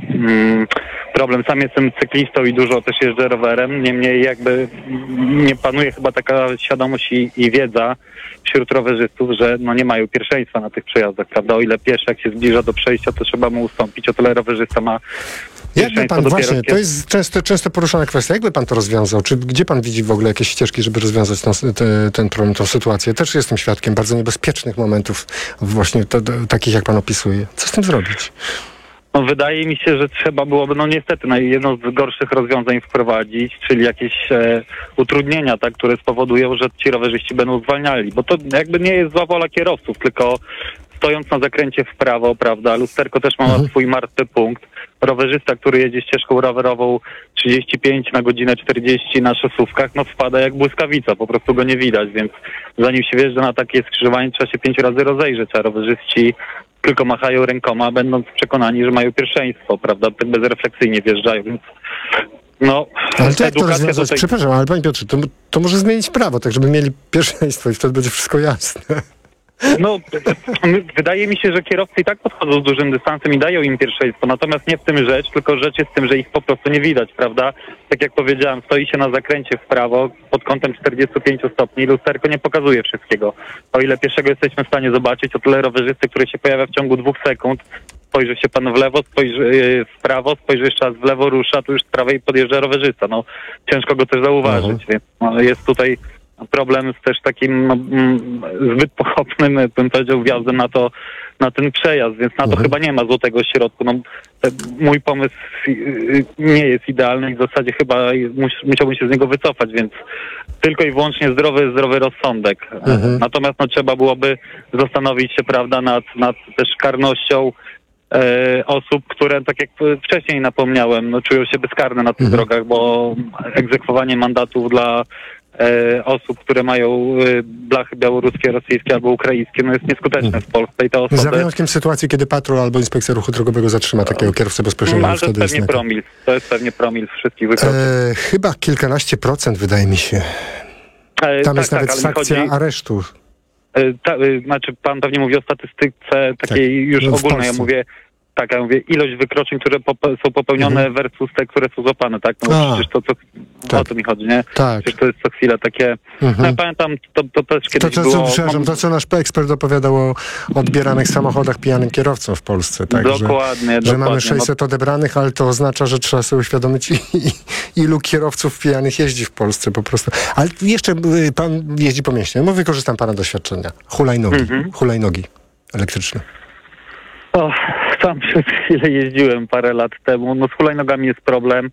problem. Sam jestem cyklistą i dużo też jeżdżę rowerem, niemniej jakby nie panuje chyba taka świadomość i wiedza wśród rowerzystów, że no nie mają pierwszeństwa na tych przejazdach, prawda? O ile pieszy jak się zbliża do przejścia, to trzeba mu ustąpić, o tyle rowerzysta ma jakby pan właśnie, to jest często poruszana kwestia, jakby pan to rozwiązał? Czy gdzie pan widzi w ogóle jakieś ścieżki, żeby rozwiązać ten problem, tą sytuację? Też jestem świadkiem bardzo niebezpiecznych momentów, właśnie takich jak pan opisuje. Co z tym zrobić? No, wydaje mi się, że trzeba byłoby, no niestety, jedno z gorszych rozwiązań wprowadzić, czyli jakieś utrudnienia, tak, które spowodują, że ci rowerzyści będą zwalniali. Bo to jakby nie jest zła wola kierowców, tylko stojąc na zakręcie w prawo, prawda, lusterko też ma swój martwy punkt. Rowerzysta, który jedzie ścieżką rowerową 35 na godzinę 40 na szosówkach, no wpada jak błyskawica, po prostu go nie widać, więc zanim się wjeżdża na takie skrzyżowanie, trzeba się 5 razy rozejrzeć, a rowerzyści tylko machają rękoma, będąc przekonani, że mają pierwszeństwo, prawda, bezrefleksyjnie wjeżdżają, więc no... Ale to jak to rozwiązać? Tutaj... Przepraszam, ale panie Piotrze, to może zmienić prawo, tak żeby mieli pierwszeństwo i wtedy będzie wszystko jasne. No, wydaje mi się, że kierowcy i tak podchodzą z dużym dystansem i dają im pierwszeństwo, natomiast nie w tym rzecz, tylko rzecz jest w tym, że ich po prostu nie widać, prawda? Tak jak powiedziałem, stoi się na zakręcie w prawo pod kątem 45 stopni, lusterko nie pokazuje wszystkiego. O ile pieszego jesteśmy w stanie zobaczyć, o tyle rowerzysty, który się pojawia w ciągu 2 sekund, spojrzy się pan w lewo, spojrzy w prawo, spojrzy jeszcze raz w lewo, rusza, tu już z prawej podjeżdża rowerzysta. No, ciężko go też zauważyć, więc no, jest tutaj problem z też takim zbyt pochopnym, bym powiedział, wjazdem na ten przejazd, więc na to chyba nie ma złotego środku. No, mój pomysł nie jest idealny i w zasadzie chyba musiałbym się z niego wycofać, więc tylko i wyłącznie zdrowy rozsądek. Natomiast no, trzeba byłoby zastanowić się, prawda, nad też karnością osób, które, tak jak wcześniej napomniałem, no, czują się bezkarne na tych drogach, bo egzekwowanie mandatów dla osób, które mają blachy białoruskie, rosyjskie albo ukraińskie, no jest nieskuteczne w Polsce i te osoby... Za wyjątkiem sytuacji, kiedy patrol albo inspekcja ruchu drogowego zatrzyma takiego kierowcę bezpośrednio. Ale to jest pewnie promil wszystkich wykroczeń. Chyba kilkanaście procent, wydaje mi się. Tam jest nawet sankcja aresztu. Znaczy, pan pewnie mówi o statystyce takiej już ogólnej, ja mówię ilość wykroczeń, które są popełnione versus te, które są złapane, tak? No przecież o to mi chodzi, nie? Tak. Przecież to jest co chwilę takie... No, ja pamiętam, to też kiedyś było... Przepraszam, to co nasz ekspert opowiadał o odbieranych samochodach pijanym kierowcom w Polsce, tak? Dokładnie. Że mamy 600 odebranych, ale to oznacza, że trzeba sobie uświadomić, ilu kierowców pijanych jeździ w Polsce po prostu. Ale jeszcze pan jeździ po mieście, no wykorzystam pana doświadczenia. Hulajnogi elektryczne. O, sam przez chwilę jeździłem parę lat temu. No z hulajnogami jest problem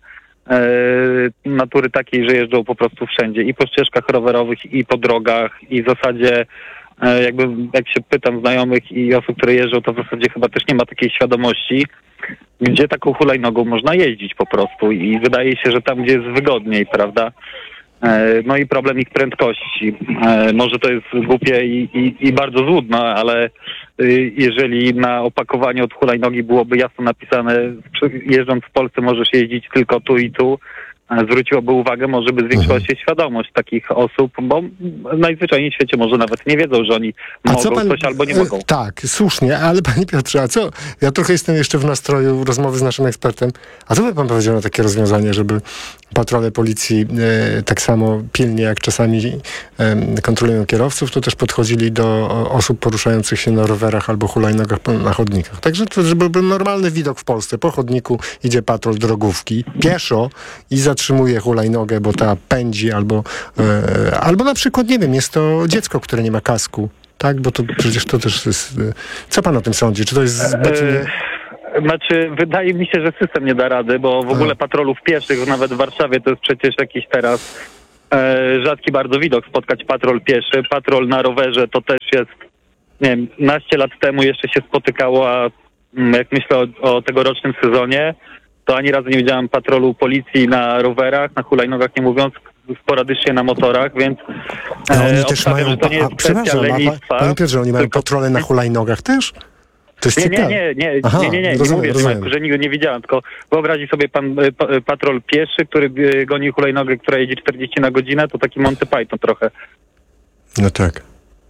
natury takiej, że jeżdżą po prostu wszędzie. I po ścieżkach rowerowych, i po drogach. I w zasadzie jak się pytam znajomych i osób, które jeżdżą, to w zasadzie chyba też nie ma takiej świadomości, gdzie taką hulajnogą można jeździć po prostu. I wydaje się, że tam, gdzie jest wygodniej, prawda? No i problem ich prędkości. Może to jest głupie i bardzo złudne, ale jeżeli na opakowaniu od hulajnogi byłoby jasno napisane, jeżdżąc w Polsce możesz jeździć tylko tu i tu, zwróciłoby uwagę, może by zwiększyła się świadomość takich osób, bo najzwyczajniej w świecie może nawet nie wiedzą, że oni mogą coś albo nie mogą. Tak, słusznie, ale panie Piotrze, a co? Ja trochę jestem jeszcze w nastroju rozmowy z naszym ekspertem. A co by pan powiedział na takie rozwiązanie, żeby patrole policji tak samo pilnie jak czasami kontrolują kierowców, to też podchodzili do osób poruszających się na rowerach albo hulajnogach na chodnikach. Także to, żeby był normalny widok w Polsce. Po chodniku idzie patrol drogówki, pieszo i zatrzymuje hulajnogę, bo ta pędzi, albo na przykład, nie wiem, jest to dziecko, które nie ma kasku, tak? Bo to przecież to też jest... Co pan o tym sądzi? Czy to jest zbyt... Znaczy, wydaje mi się, że system nie da rady, bo w ogóle patrolów pieszych, nawet w Warszawie, to jest przecież jakiś teraz rzadki bardzo widok spotkać patrol pieszy. Patrol na rowerze to też jest, nie wiem, 15 lat temu jeszcze się spotykało, a jak myślę o tegorocznym sezonie, to ani razu nie widziałem patrolu policji na rowerach, na hulajnogach nie mówiąc, sporadycznie na motorach, więc oni też mają... że to nie jest kwestia lenistwa. Panie Piotrze, oni mają patrole na hulajnogach też? To jest nie mówię, że nigdy nie widziałem, tylko wyobrazi sobie pan patrol pieszy, który goni hulajnogę, która jedzie 40 na godzinę, to taki Monty Python trochę. No tak.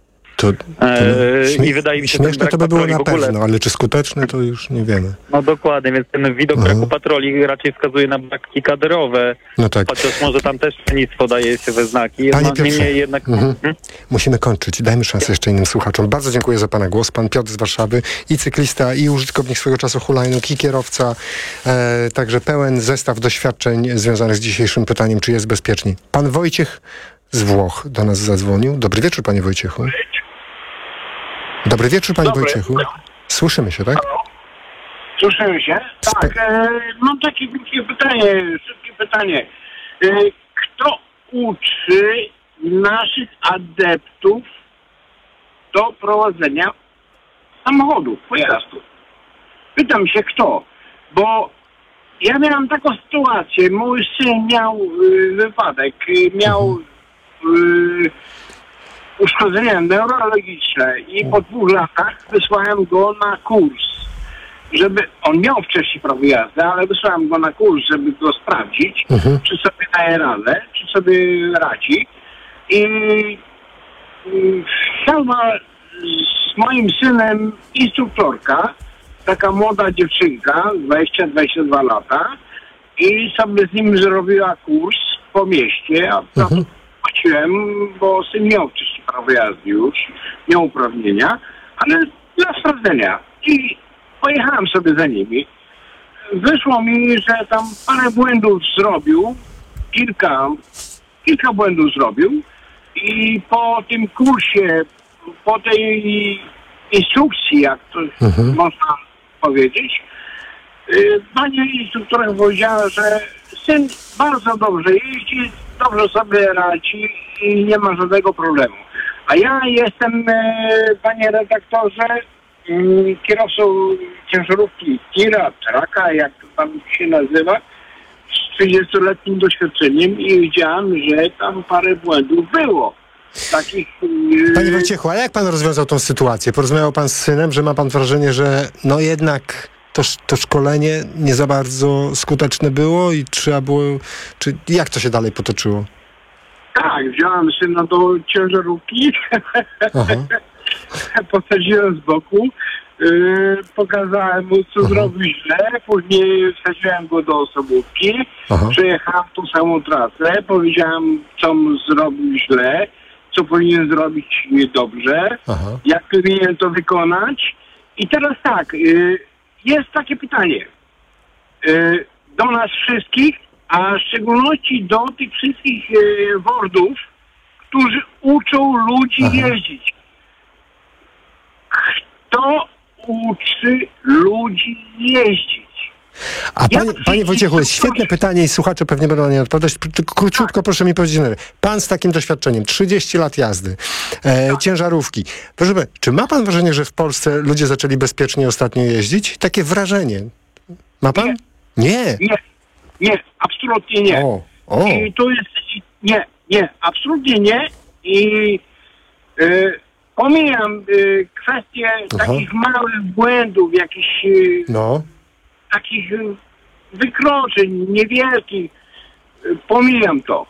I wydaje mi się, śmieszne to by było na pewno, ale czy skuteczne, to już nie wiemy. No dokładnie, więc ten widok braku patroli raczej wskazuje na braki kadrowe, chociaż może tam też lenistwo daje się we znaki. Panie Piotrze, musimy kończyć. Dajmy szansę jeszcze innym słuchaczom. Bardzo dziękuję za pana głos. Pan Piotr z Warszawy, i cyklista, i użytkownik swego czasu hulajnóg, i kierowca. Także pełen zestaw doświadczeń związanych z dzisiejszym pytaniem, czy jest bezpiecznie. Pan Wojciech z Włoch do nas zadzwonił. Dobry wieczór, panie Wojciechu. Dobry wieczór, panie Wojciechu. Słyszymy się, tak? Słyszymy się? Tak. Mam takie szybkie pytanie. Kto uczy naszych adeptów do prowadzenia samochodów, pojazdów? Pytam się kto, bo ja miałam taką sytuację. Mój syn miał wypadek, miał uszkodzenia neurologiczne i po 2 latach wysłałem go na kurs, żeby... On miał wcześniej prawo jazdy, ale wysłałem go na kurs, żeby go sprawdzić, czy sobie daje radę, czy sobie radzi. I chciała z moim synem instruktorka, taka młoda dziewczynka, 20-22 lata, i sobie z nim zrobiła kurs po mieście, a płaciłem, bo syn miał wcześniej prawo jazdy już, miał uprawnienia, ale dla sprawdzenia. I pojechałem sobie za nimi. Wyszło mi, że tam parę błędów zrobił, kilka błędów zrobił, i po tym kursie, po tej instrukcji, jak to można powiedzieć, pani instruktorka powiedziała, że syn bardzo dobrze jeździ, dobrze sobie radzi i nie ma żadnego problemu. A ja jestem, panie redaktorze, kierowcą ciężarówki tira, traka, jak to tam się nazywa, z 30-letnim doświadczeniem, i widziałem, że tam parę błędów było. Takich... Panie Wojciechu, a jak pan rozwiązał tą sytuację? Porozmawiał pan z synem, że ma pan wrażenie, że no jednak to szkolenie nie za bardzo skuteczne było i trzeba było... Czy jak to się dalej potoczyło? Tak, wziąłem syna do ciężarówki, posadziłem z boku, pokazałem mu, co zrobił źle, później wsadziłem go do osobówki, przejechałem tą samą trasę, powiedziałem, co mu zrobił źle, co powinien zrobić dobrze, jak powinien to wykonać. I teraz tak, jest takie pytanie do nas wszystkich, a w szczególności do tych wszystkich wordów, którzy uczą ludzi jeździć. Kto uczy ludzi jeździć? A panie Wojciechu, jest świetne pytanie i słuchacze pewnie będą na nie odpowiadać. Króciutko proszę mi powiedzieć, pan z takim doświadczeniem, 30 lat jazdy, ciężarówki. Proszę pana, czy ma pan wrażenie, że w Polsce ludzie zaczęli bezpiecznie ostatnio jeździć? Takie wrażenie. Ma pan? Nie, absolutnie nie. I to jest... Nie, absolutnie nie. I Pomijam kwestie takich małych błędów, jakichś takich wykroczeń niewielkich. Pomijam to.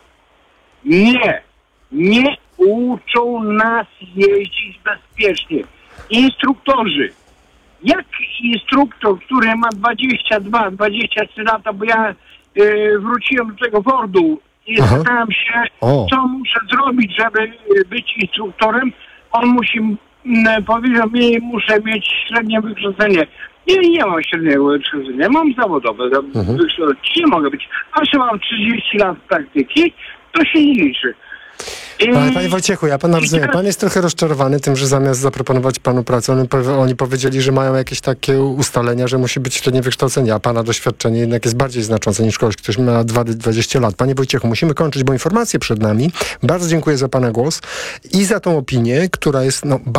Nie uczą nas jeździć bezpiecznie. Instruktorzy. Jak instruktor, który ma 22-23 lata, bo ja wróciłem do tego Fordu i zapytałem się, co muszę zrobić, żeby być instruktorem. On powiedział mi, muszę mieć średnie wykształcenie. Nie mam średniego wykształcenia, mam zawodowe wykształcenie. Nie mogę być. A że mam 30 lat praktyki, to się nie liczy. Panie Wojciechu, ja pana rozumiem. Pan jest trochę rozczarowany tym, że zamiast zaproponować panu pracę, oni powiedzieli, że mają jakieś takie ustalenia, że musi być średnie wykształcenie, a pana doświadczenie jednak jest bardziej znaczące niż kogoś, ktoś ma 20 lat. Panie Wojciechu, musimy kończyć, bo informacje przed nami. Bardzo dziękuję za pana głos i za tą opinię, która jest